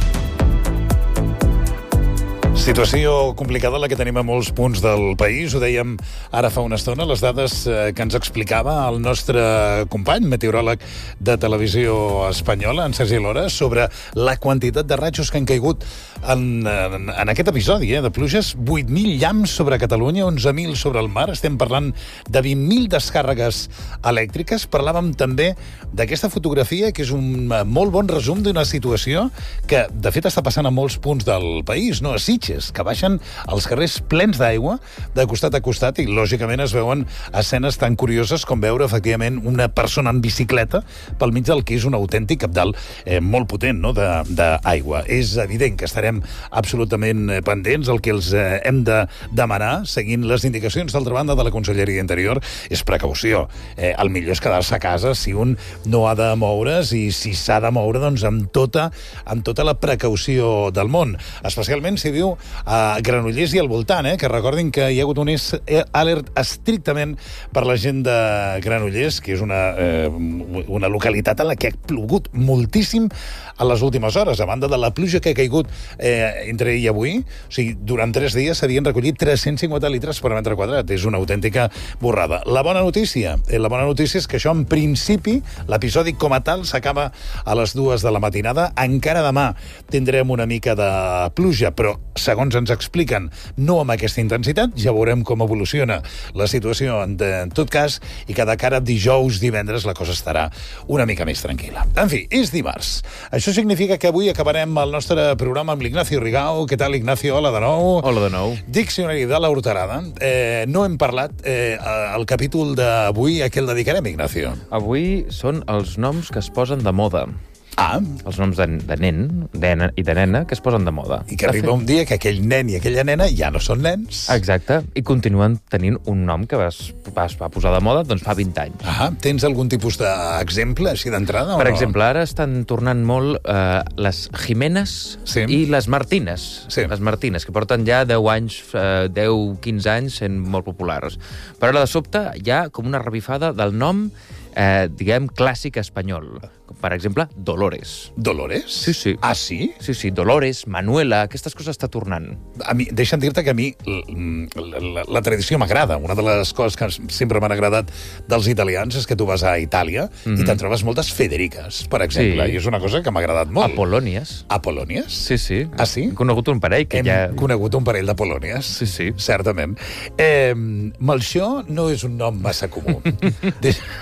Situació complicada la que tenim a molts punts del país. Ho dèiem ara fa una estona, les dades que ens explicava el nostre company, meteoròleg de Televisió Espanyola, en Sergi Lora, sobre la quantitat de ratxos que han caigut en, en, en aquest episodi eh, de pluges. vuit mil llamps sobre Catalunya, onze mil sobre el mar. Estem parlant de vint mil descàrregues elèctriques. Parlàvem també d'aquesta fotografia, que és un molt bon resum d'una situació que, de fet, està passant a molts punts del país, no? A Sitges, que baixen els carrers plens d'aigua de costat a costat i, lògicament, es veuen escenes tan curioses com veure, efectivament, una persona en bicicleta pel mig del que és un autèntic cabdal eh, molt potent, no?, d'aigua. És evident que estarem absolutament pendents. El que els eh, hem de demanar, seguint les indicacions, d'altra banda, de la Conselleria d'Interior, és precaució. Eh, el millor és quedar-se a casa si un no ha de moure's i si s'ha de moure, doncs, amb tota, amb tota la precaució del món. Especialment si viu a Granollers i al voltant, eh? Que recordin que hi ha hagut un alert estrictament per la gent de Granollers, que és una, eh, una localitat en la que ha plogut moltíssim a les últimes hores, a banda de la pluja que ha caigut eh, entre ahir i avui. O sigui, durant tres dies s'havien recollit tres-cents cinquanta litres per metre quadrat. És una autèntica borrada. La bona notícia, eh, la bona notícia és que això, en principi, l'episodi com a tal s'acaba a les dues de la matinada. Encara demà tindrem una mica de pluja, però segons ens expliquen, no amb aquesta intensitat. Ja veurem com evoluciona la situació en, en tot cas, i que de cara a dijous, divendres, la cosa estarà una mica més tranquil·la. En fi, és dimarts. Això significa que avui acabarem el nostre programa amb l'Ignacio Rigau. Què tal, Ignacio? Hola de nou. Hola de nou. Diccionari de la Horterada. Eh, no hem parlat eh, el capítol d'avui. A què el dedicarem, Ignacio? Avui són els noms que es posen de moda. Ah. Els noms de, de nen de, i de nena que es posen de moda. I que arriba un dia que aquell nen i aquella nena ja no són nens. Exacte, i continuen tenint un nom que es va, va posar de moda doncs fa vint anys. Ah, tens algun tipus d'exemple així d'entrada? Per no? exemple, ara estan tornant molt eh, les Jimenes sí. i les Martines. Sí. Les Martines, que porten ja deu anys, eh, deu quinze anys sent molt populars. Però ara, de sobte, hi ha com una revifada del nom Eh, diguem, clàssic espanyol. Per exemple, Dolores. Dolores? Sí, sí. Ah, sí? Sí, sí, Dolores, Manuela, aquestes coses està tornant. A mi, deixa'm dir-te que a mi la, la, la tradició m'agrada. Una de les coses que sempre m'han agradat dels italians és que tu vas a Itàlia mm-hmm. i te'n trobes moltes Federiques, per exemple, sí. i és una cosa que m'ha agradat molt. Apolònies. Apolònies? Sí, sí. Ah, sí? Hem conegut un parell que Hem ja... conegut un parell d'Apolònies. Sí, sí. Certament. Eh, Melchior no és un nom massa comú. Bueno,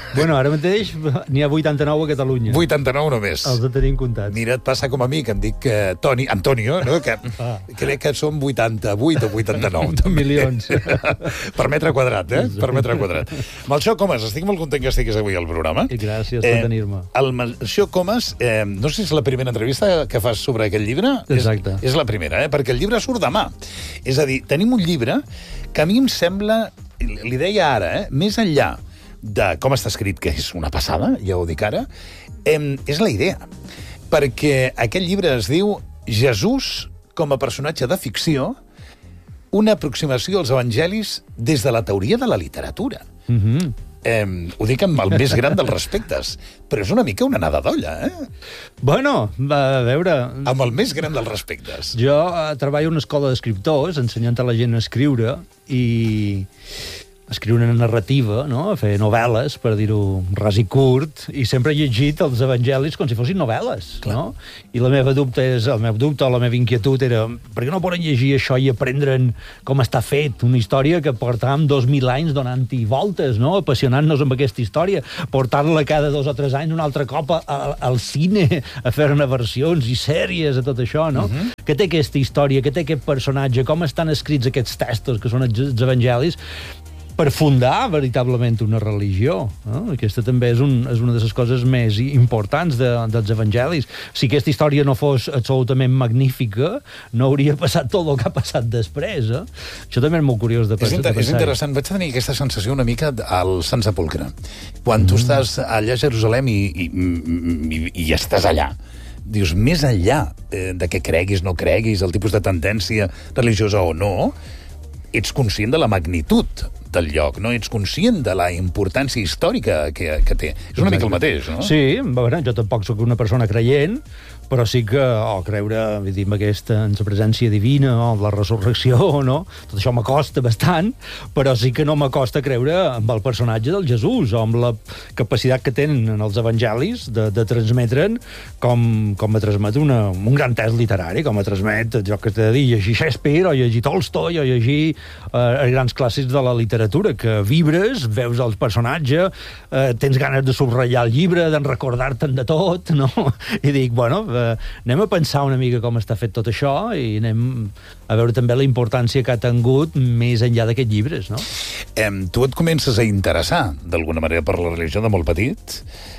ara mateix n'hi ha vuitanta-nou a Catalunya. vuitanta-nou només. Els de tenim comptats. Mira, et passa com a mi, que em dic eh, Toni, Antonio, no? que ah. crec que són vuitanta-vuit o vuitanta-nou. Milions. Per metre quadrat, eh? Per metre quadrat. Melcior Comas, estic molt content que estiguis avui al programa. I gràcies per eh, tenir-me. El Melcior Comas, eh, no sé si és la primera entrevista que fas sobre aquest llibre. Exacte. És, és la primera, eh? Perquè el llibre surt demà. És a dir, tenim un llibre que a mi em sembla, li deia ara, eh? més enllà de com està escrit, que és una passada, ja ho dic ara, eh, és la idea. Perquè aquest llibre es diu Jesús com a personatge de ficció, una aproximació als evangelis des de la teoria de la literatura. Mhm. Eh, ho dic amb el més gran dels respectes, però és una mica una nada d'olla, eh? Bueno, a veure... Amb el més gran dels respectes. Jo eh, treballo en una escola d'escriptors, ensenyant a la gent a escriure, i escriure una narrativa, no? A fer novel·les, per dir-ho ras i curt, i sempre he llegit els evangelis com si fossin novel·les, no? I la meva dubte és, el meu dubte o la meva inquietud era, per què no poden llegir això i aprendre'n com està fet? Una història que portàvem dos mil anys donant-hi voltes, no? Apassionant-nos amb aquesta història, portar-la cada dos o tres anys un altre cop a, a, al cine, a fer-ne versions i sèries, a tot això, no? Uh-huh. Què té aquesta història? Què té aquest personatge? Com estan escrits aquests textos, que són els evangelis, per fundar veritablement una religió. No? Aquesta també és, un, és una de les coses més importants de, dels evangelis. Si aquesta història no fos absolutament magnífica, no hauria passat tot el que ha passat després. Eh? Això també és molt curiós de, és inter de pensar. És interessant. Vaig tenir aquesta sensació una mica al Sant Sepulcre. Quan mm. tu estàs allà a Jerusalem i, i, i, i estàs allà, dius, més enllà eh, de què creguis, no creguis, el tipus de tendència religiosa o no, ets conscient de la magnitud del lloc, no? Ets conscient de la importància històrica que, que té. És una mica el mateix, no? Sí, bueno, jo tampoc sóc una persona creient, però sí que, o oh, creure, vull dir, en aquesta, en la presència divina, o la resurrecció, no? Tot això m'acosta bastant, però sí que no m'acosta creure amb el personatge del Jesús, o amb la capacitat que tenen els evangelis de, de transmetre'n com, com a transmet una, un gran test literari, com a transmet, jo que t'he de dir, llegir Shakespeare, o llegir Tolstoi, o llegir eh, grans clàssics de la literatura, que vibres, veus el personatge, eh, tens ganes de subratllar el llibre, d'en recordar-te'n de tot, no? I dic, bueno, eh, anem a pensar una mica com està fet tot això i anem a veure també la importància que ha tingut més enllà d'aquests llibres, no? Eh, tu et comences a interessar, d'alguna manera, per la religió de molt petit,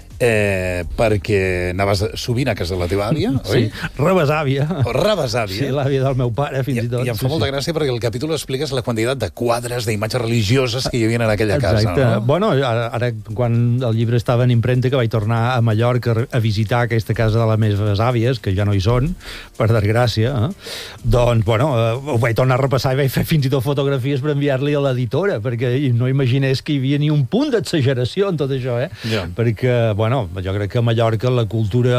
eh, perquè anaves sovint a casa de la teva àvia, oi? Sí, rebesàvia. O rebesàvia. Sí, l'àvia del meu pare, fins i, i tot. I em fa sí, molta sí. gràcia perquè el capítol expliques la quantitat de quadres, d'imatges religioses que hi havia en aquella Exacte. casa, no? Bueno, ara, ara, quan el llibre estava en impremta, que vaig tornar a Mallorca a visitar aquesta casa de les meves àvies, que ja no hi són, per desgràcia, eh? Doncs, bueno, eh, ho vaig tornar a repassar i vaig fer fins i tot fotografies per enviar-li a l'editora, perquè no imaginés que hi havia ni un punt d'exageració en tot això, eh? Ja. Perquè, bueno, jo crec que a Mallorca la cultura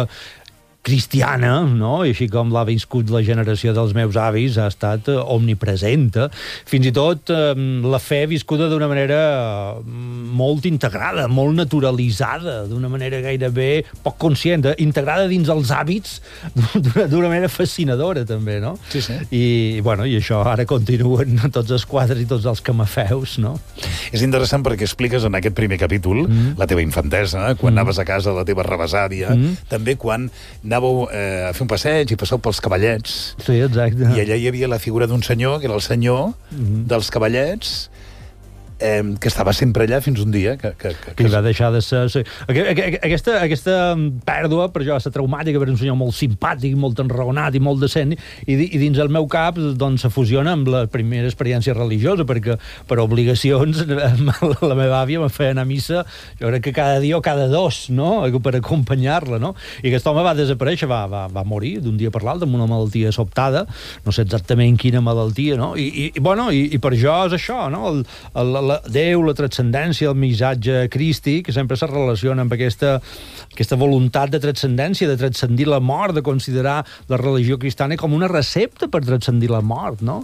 cristiana, no? I així com l'ha viscut la generació dels meus avis, ha estat eh, omnipresent. Fins i tot eh, la fe viscuda d'una manera eh, molt integrada, molt naturalitzada, d'una manera gairebé poc conscient, eh? Integrada dins els hàbits d'una manera fascinadora, també, no? Sí, sí. I, bueno, i això ara continuen tots els quadres i tots els camafeus, no? És interessant perquè expliques en aquest primer capítol mm. la teva infantesa, quan mm. anaves a casa de la teva rebesàvia, mm. també quan anàveu eh, a fer un passeig i passeu pels cavallets. Sí, exacte. I allà hi havia la figura d'un senyor, que era el senyor mm. dels cavallets, eh, que estava sempre allà fins un dia que, que, que, que va deixar de ser... Sí. Aquesta, aquesta pèrdua, per jo, va ser traumàtica, per un senyor molt simpàtic, molt enraonat i molt decent, i, i dins el meu cap doncs, se fusiona amb la primera experiència religiosa, perquè per obligacions la meva àvia me feia anar a missa, jo crec que cada dia o cada dos, no?, per acompanyar-la, no? I aquest home va desaparèixer, va, va, va morir d'un dia per l'altre amb una malaltia sobtada, no sé exactament quina malaltia, no? I, i, bueno, i, i per jo és això, no? El, el, la Déu, la transcendència, el missatge crístic, que sempre se relaciona amb aquesta, aquesta voluntat de transcendència, de transcendir la mort, de considerar la religió cristiana com una recepta per transcendir la mort, no?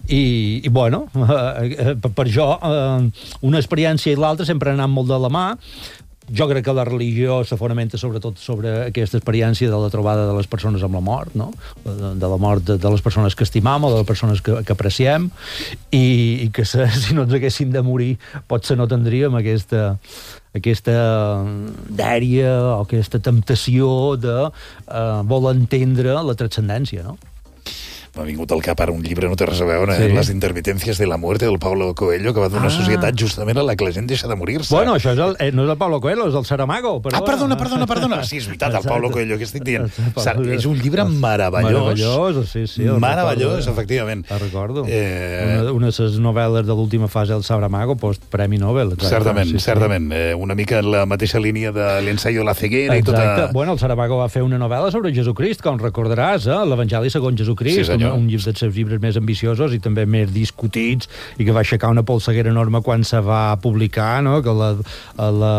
I, i bueno, eh, per jo, eh, una experiència i l'altra sempre han anat molt de la mà, Jo crec que la religió se fonamenta sobretot sobre aquesta experiència de la trobada de les persones amb la mort, no? De, de la mort de, de les persones que estimam o de les persones que, que apreciem, i, i que se, si no ens haguessin de morir potser no tindríem aquesta aquesta dèria o aquesta temptació de uh, voler entendre la transcendència, no? M'ha vingut al cap ara un llibre, no té res a veure, Sí. eh? Les intermitencias de la muerte del Paulo Coelho, que va d'una Ah. societat justament a la que la gent deixa de morir-se. Bueno, això és el, eh, no és el Pablo Coelho, és el Saramago. Ah, perdona, perdona, perdona. Sí, és veritat, el Paulo Coelho, que estic dient. És un llibre meravellós. Meravellós, sí, sí. el Meravellós, recordo. efectivament. El recordo. Eh... Una, una de les novel·les de l'última fase del Saramago, post Premi Nobel. Exacte. Certament, sí, sí. certament. Eh, una mica en la mateixa línia de l'ensaio de la ceguera i Exacte. tota... Bueno, el Saramago va fer una novel·la sobre Jesucrist, com recordaràs, eh? l'Evangeli segons Jesucrist, Sí, senyor. un, un dels seus llibres més ambiciosos i també més discutits, i que va aixecar una polseguera enorme quan se va publicar, no? Que la, la,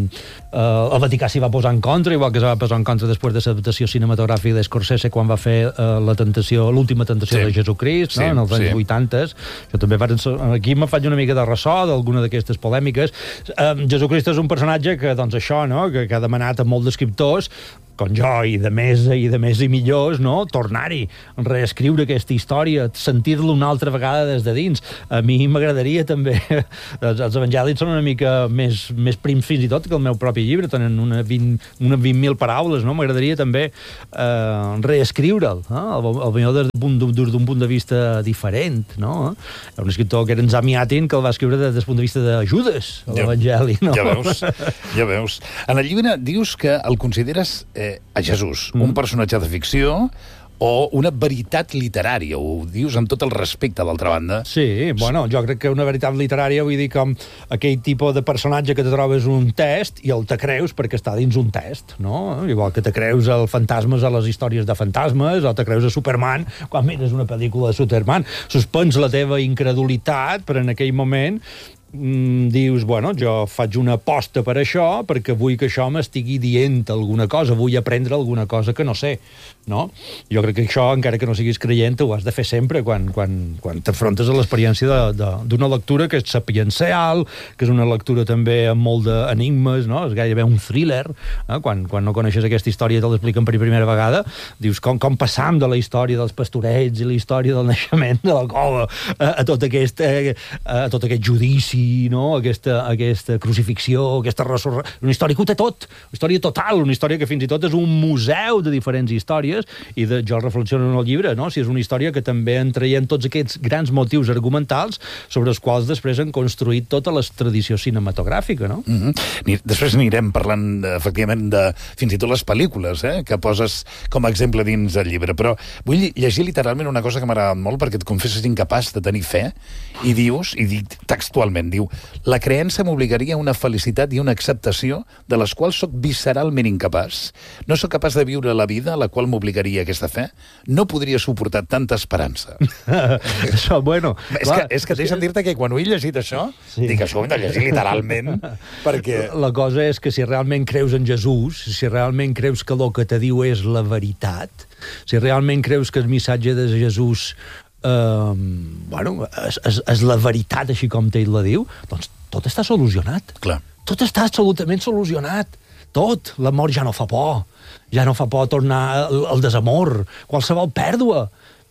eh, el Vaticà s'hi va posar en contra, igual que se va posar en contra després de l'adaptació cinematogràfica d'Scorsese quan va fer eh, la tentació, l'última tentació Sí. de Jesucrist, Sí, no? En els anys sí. vuitanta. Jo també vaig, aquí me faig una mica de ressò d'alguna d'aquestes polèmiques. Eh, Jesucrist és un personatge que, doncs això, no? que, que ha demanat a molts d'escriptors com jo, i de més i de més i millors, no? Tornar-hi, reescriure aquesta història, sentir-la una altra vegada des de dins. A mi m'agradaria també... Els, els evangelis són una mica més, més prims fins i tot que el meu propi llibre, tenen una vint una vint mil paraules, no? M'agradaria també eh, reescriure'l, eh? El millor des d'un d'un punt de vista diferent, no? Hi ha un escriptor que era en Zamiatin que el va escriure des del punt de vista de Judes, l'Evangeli, no? Ja veus, ja veus. En el llibre dius que el consideres eh, a Jesús mm. un personatge de ficció o una veritat literària, ho dius amb tot el respecte, d'altra banda. Sí, bueno, jo crec que una veritat literària vull dir com aquell tipus de personatge que te trobes un test i el te creus perquè està dins un test, no? Igual que te creus el fantasmes a les històries de fantasmes o te creus a Superman quan mires una pel·lícula de Superman. Suspens la teva incredulitat, però en aquell moment mm, dius, bueno, jo faig una aposta per això perquè vull que això m'estigui dient alguna cosa, vull aprendre alguna cosa que no sé, no? Jo crec que això, encara que no siguis creient, ho has de fer sempre quan, quan, quan t'afrontes a l'experiència d'una lectura que és sapiencial, que és una lectura també amb molt d'enigmes, no? És gairebé un thriller, eh? quan, quan no coneixes aquesta història i te l'expliquen per primera vegada, dius com, com passam de la història dels pastorets i la història del naixement de la cova a, a, tot, aquest, a, a tot aquest judici, no? aquesta, aquesta crucifixió, aquesta resurrecció, una història que ho té tot, una història total, una història que fins i tot és un museu de diferents històries, i de, jo reflexiono en el llibre, no? Si és una història que també en traiem tots aquests grans motius argumentals sobre els quals després han construït tota la tradició cinematogràfica, no? Mm-hmm. Després anirem parlant, efectivament, de fins i tot les pel·lícules, eh? que poses com a exemple dins del llibre, però vull llegir literalment una cosa que m'ha agradat molt, perquè et confesses incapaç de tenir fe, i dius, i dic textualment, diu, la creença m'obligaria a una felicitat i una acceptació de les quals sóc visceralment incapaç. No sóc capaç de viure la vida a la qual m'obligaria aquesta fe. No podria suportar tanta esperança. Això, bueno... És clar, que, és que deixa'm dir-te que quan ho he llegit això, sí. dic, això ho hem de llegir literalment, perquè... La cosa és que si realment creus en Jesús, si realment creus que el que te diu és la veritat, si realment creus que el missatge de Jesús eh, bueno, és, és, és la veritat així com ell la diu, doncs tot està solucionat. Clar. Tot està absolutament solucionat. Tot. L'amor ja no fa por. Ja no fa por tornar al, al desamor. Qualsevol pèrdua.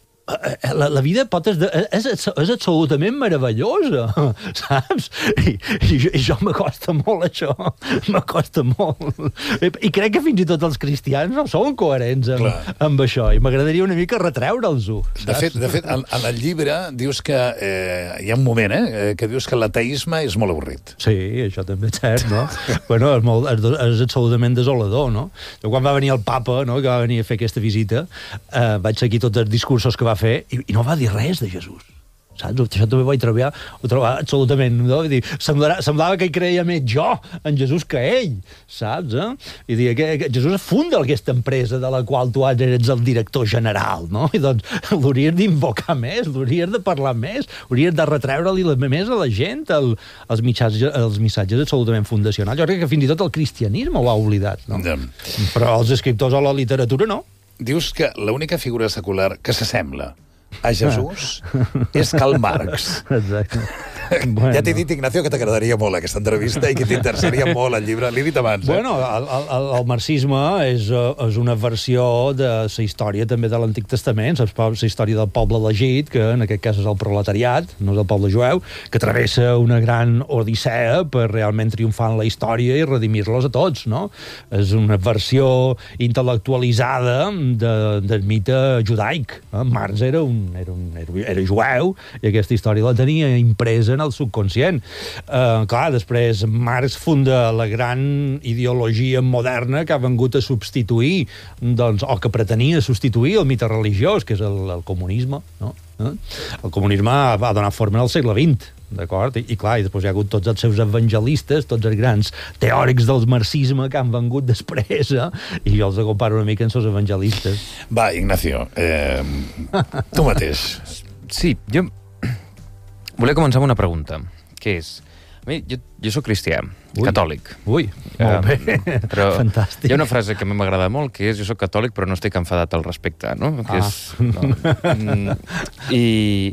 La, la vida pot és, és, és absolutament meravellosa, saps? I, i, i jo m'acosta molt això, m'acosta molt. I, I crec que fins i tot els cristians no són coherents amb, amb això, i m'agradaria una mica retreure'ls-ho. De fet, de fet en, en el llibre dius que eh, hi ha un moment eh, que dius que l'ateisme és molt avorrit. Sí, això també és cert, no? Bueno, és, molt, és, és absolutament desolador, no? Jo quan va venir el papa, no?, que va venir a fer aquesta visita, eh, vaig seguir tots els discursos que va fer i, i no va dir res de Jesús, saps? Això també ho vaig trobar, ho trobar absolutament, no? Vull dir, semblava, semblava que hi creia més jo en Jesús que ell, saps? Eh? I dir, que, que Jesús funda aquesta empresa de la qual tu eres el director general, no? I doncs l'hauries d'invocar més, l'hauries de parlar més, hauries de retreure-li més a la gent el, els, missatges, els missatges absolutament fundacionals. Jo crec que fins i tot el cristianisme ho ha oblidat, no? Ja. Però els escriptors o la literatura no. Dius que l'única figura secular que s'assembla a Jesús és Karl Marx. Exacte. Bueno. Ja t'he dit, Ignacio, que t'agradaria molt aquesta entrevista i que t'interessaria molt el llibre. L'he dit abans. Eh? Bueno, el, el, el marxisme és, és una versió de la història també de l'Antic Testament, saps? La història del poble elegit, que en aquest cas és el proletariat, no és el poble jueu, que travessa una gran odissea per realment triomfar en la història i redimir-los a tots, no? És una versió intel·lectualitzada de, del mite judaic. Eh? Marx era, un, era, un, era, era jueu i aquesta història la tenia impresa en el subconscient. Uh, clar, després Marx funda la gran ideologia moderna que ha vengut a substituir, doncs, o que pretenia substituir el mite religiós, que és el, el comunisme, no? Eh? El comunisme va donar forma al segle vint, d'acord? I, I clar, i després hi ha hagut tots els seus evangelistes, tots els grans teòrics del marxisme que han vengut després, eh? I jo els comparo una mica amb els evangelistes. Va, Ignacio, eh, tu mateix. Sí, jo volia començar amb una pregunta, que és... A mi, jo, jo soc cristià, Ui. catòlic. Ui, molt bé. Um, però fantàstic. Hi ha una frase que a mi m'agrada molt, que és jo soc catòlic però no estic enfadat al respecte, no? Que ah. és, no? I,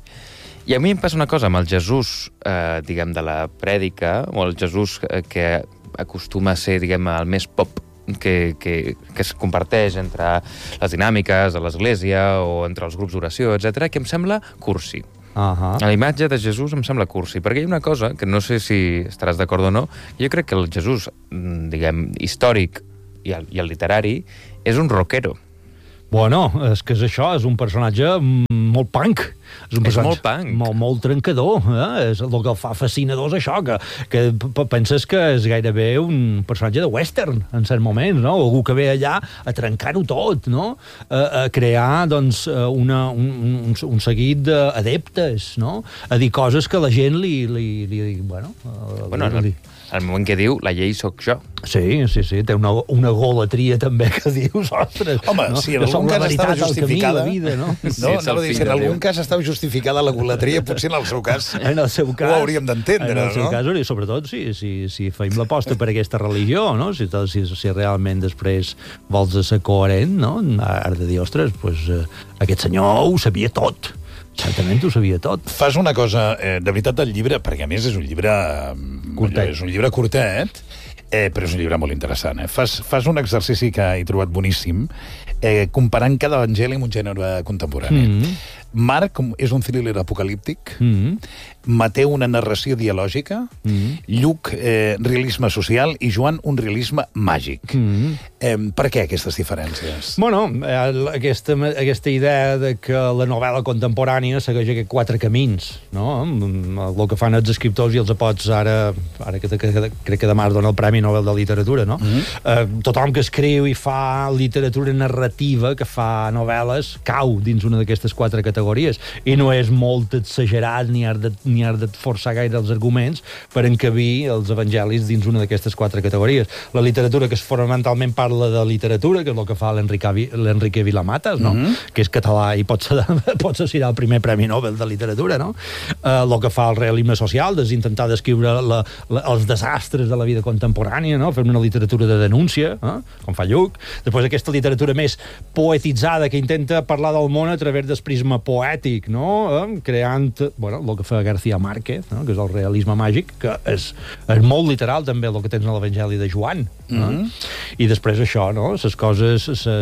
I a mi em passa una cosa amb el Jesús, eh, diguem, de la prèdica, o el Jesús que acostuma a ser, diguem, el més pop que, que, que es comparteix entre les dinàmiques de l'Església o entre els grups d'oració, etcètera, que em sembla cursi. Uh-huh. La imatge de Jesús em sembla cursi, perquè hi ha una cosa, que no sé si estaràs d'acord o no, jo crec que el Jesús, diguem, històric i el, i el literari, és un rockero. Bueno, és que és això, és un personatge molt punk. És, un és molt punk. Molt, molt trencador. Eh? És el que el fa fascinador, és això, que, que penses que és gairebé un personatge de western, en certs moments, no? Algú que ve allà a trencar-ho tot, no? A, a crear, doncs, una, un, un, un seguit d'adeptes, no? A dir coses que la gent li... li, li bueno, bueno li, li... al moment que diu, la llei sóc jo. Sí, sí, sí, té una, una golatria també que dius, ostres... Home, no? si en algun cas estava justificada... Camí, vida, no? No, sí, no dir, si en algun cas estava justificada la golatria, potser en el seu cas, en el seu cas ho hauríem d'entendre, no? En el seu cas, sobretot, si, si, si feim l'aposta per aquesta religió, no? Si, si, si realment després vols ser coherent, no? Ara de dir, ostres, pues, eh, aquest senyor ho sabia tot. Certament ho sabia tot. Fas una cosa, eh, de veritat, del llibre, perquè a més és un llibre... Curtet. És un llibre curtet, eh, però és un llibre molt interessant. Eh? Fas, fas un exercici que he trobat boníssim, eh, comparant cada evangeli amb un gènere contemporani. Mm-hmm. Marc és un thriller apocalíptic, mm-hmm. Mateu una narració dialògica, mm-hmm. Lluc eh, realisme social i Joan un realisme màgic. Mm-hmm. Eh, per què aquestes diferències? Bueno, aquesta, aquesta idea de que la novel·la contemporània segueix aquests quatre camins, no? El que fan els escriptors i els apots ara, ara que, que, que crec que demà es dona el Premi Nobel de Literatura, no? Mm-hmm. Eh, tothom que escriu i fa literatura narrativa, que fa novel·les, cau dins una d'aquestes quatre categories, i no és molt exagerat ni has de, ni has de forçar gaire els arguments per encabir els evangelis dins una d'aquestes quatre categories. La literatura, que és fonamentalment parla de literatura, que és el que fa l'Enrique Vilamatas, no? Mm-hmm. Que és català i pot ser, pot ser el primer Premi Nobel de Literatura, no? Eh, el que fa el realisme social, és intentar descriure la, la, els desastres de la vida contemporània, no? Fem una literatura de denúncia, eh? Com fa Lluc. Després aquesta literatura més poetitzada, que intenta parlar del món a través del prisma poètic, no? Eh? Creant, bueno, el que fa García Márquez, no? Que és el realisme màgic, que és, és molt literal també el que tens a l'Evangeli de Joan. Mm-hmm. Eh? I després això, no? Les coses,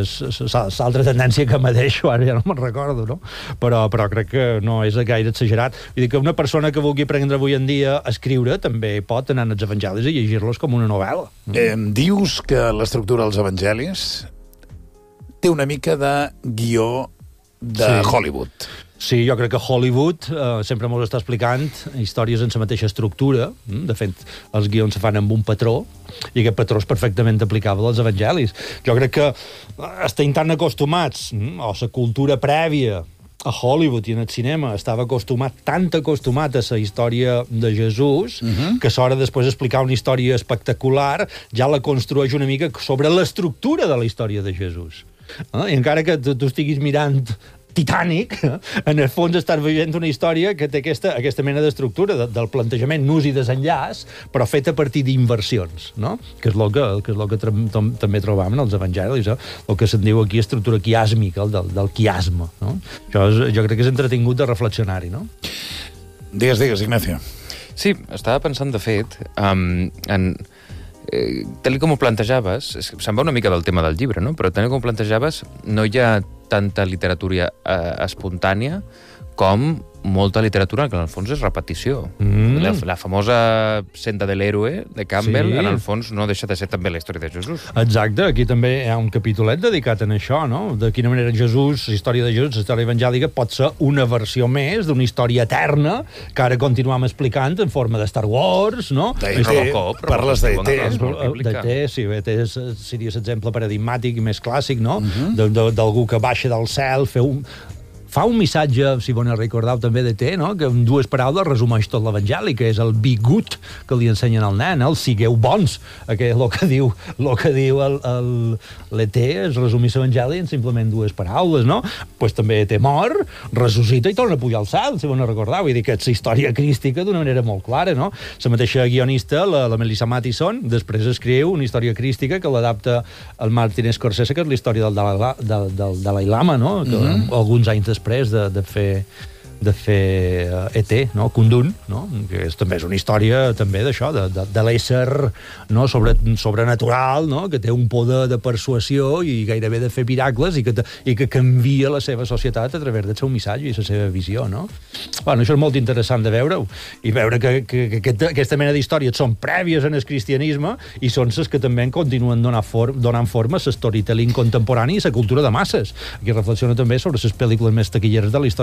l'altra tendència que me deixo, ara ja no me'n recordo, no? Però, però crec que no és gaire exagerat. Vull dir que una persona que vulgui aprendre avui en dia a escriure també pot anar als evangelis i llegir-los com una novel·la. Eh, dius que l'estructura dels evangelis té una mica de guió de sí. Hollywood. Sí, jo crec que Hollywood eh, sempre ens està explicant històries en la mateixa estructura. De fet, els guions se fan amb un patró, i aquest patró és perfectament aplicable als evangelis. Jo crec que estem tan acostumats, o la cultura prèvia a Hollywood i en el cinema estava acostumat, tant acostumat a la història de Jesús, uh-huh. que a l'hora després d'explicar una història espectacular ja la construeix una mica sobre l'estructura de la història de Jesús. Eh? I encara que tu, tu estiguis mirant Titanic, en el fons estàs veient una història que té aquesta, aquesta mena d'estructura de, del plantejament nus i desenllaç, però feta a partir d'inversions, no? Que és el que, que, és el que també trobam en els evangelis, eh? El que se'n diu aquí estructura quiàsmica, el del, del quiasme, no? Això és, jo crec que és entretingut de reflexionar-hi, no? Digues, digues, Ignacio. Sí, estava pensant, de fet, um, en... Eh, tal com ho plantejaves, se'n va una mica del tema del llibre, no? Però tal com ho plantejaves, no hi ha tanta literatura eh, espontània com molta literatura que en el fons és repetició. Mm. La, la famosa Senda de l'Héroe de Campbell, sí. En el fons no deixa de ser també la història de Jesús. Exacte, aquí també hi ha un capítolet dedicat a això, no? De quina manera Jesús, la història de Jesús, la història evangèlica, pot ser una versió més d'una història eterna que ara continuem explicant en forma de Star Wars, no? De Robocop, parles d'E T. D'E T, sí, E T seria l'exemple paradigmàtic i més clàssic, no? Uh-huh. D'algú que baixa del cel, fer un... Fa un missatge, si bon recordeu, també de té, no? Que en dues paraules resumeix tot l'evangeli, que és el be good que li ensenyen al nen, el sigueu bons. Que el que diu, el que diu el, el, l'E T es resumir l'evangeli en simplement dues paraules, no? Pues també E T mor, ressuscita i torna a pujar al cel, si bon recordeu. Vull dir que és la història crística d'una manera molt clara, no? La mateixa guionista, la, la Melissa Mattison, després escriu una història crística que l'adapta al Martin Scorsese, que és la història del Dalai, del, del Dalai Lama, no? Que mm-hmm. alguns anys després de, de fer de fer uh, E T, no? Kundun, no? Que és, també és una història també d'això, de, de, de l'ésser, no? Sobre, sobrenatural, no? Que té un poder de persuasió i gairebé de fer miracles i que, te, i que canvia la seva societat a través del seu missatge i la seva visió, no? Bueno, això és molt interessant de veure-ho i veure que, que, que aquesta, aquesta mena d'històries són prèvies en el cristianisme i són les que també continuen donant, for, donant forma a storytelling contemporani i la cultura de masses. Aquí reflexiona també sobre les pel·lícules més taquilleres de la història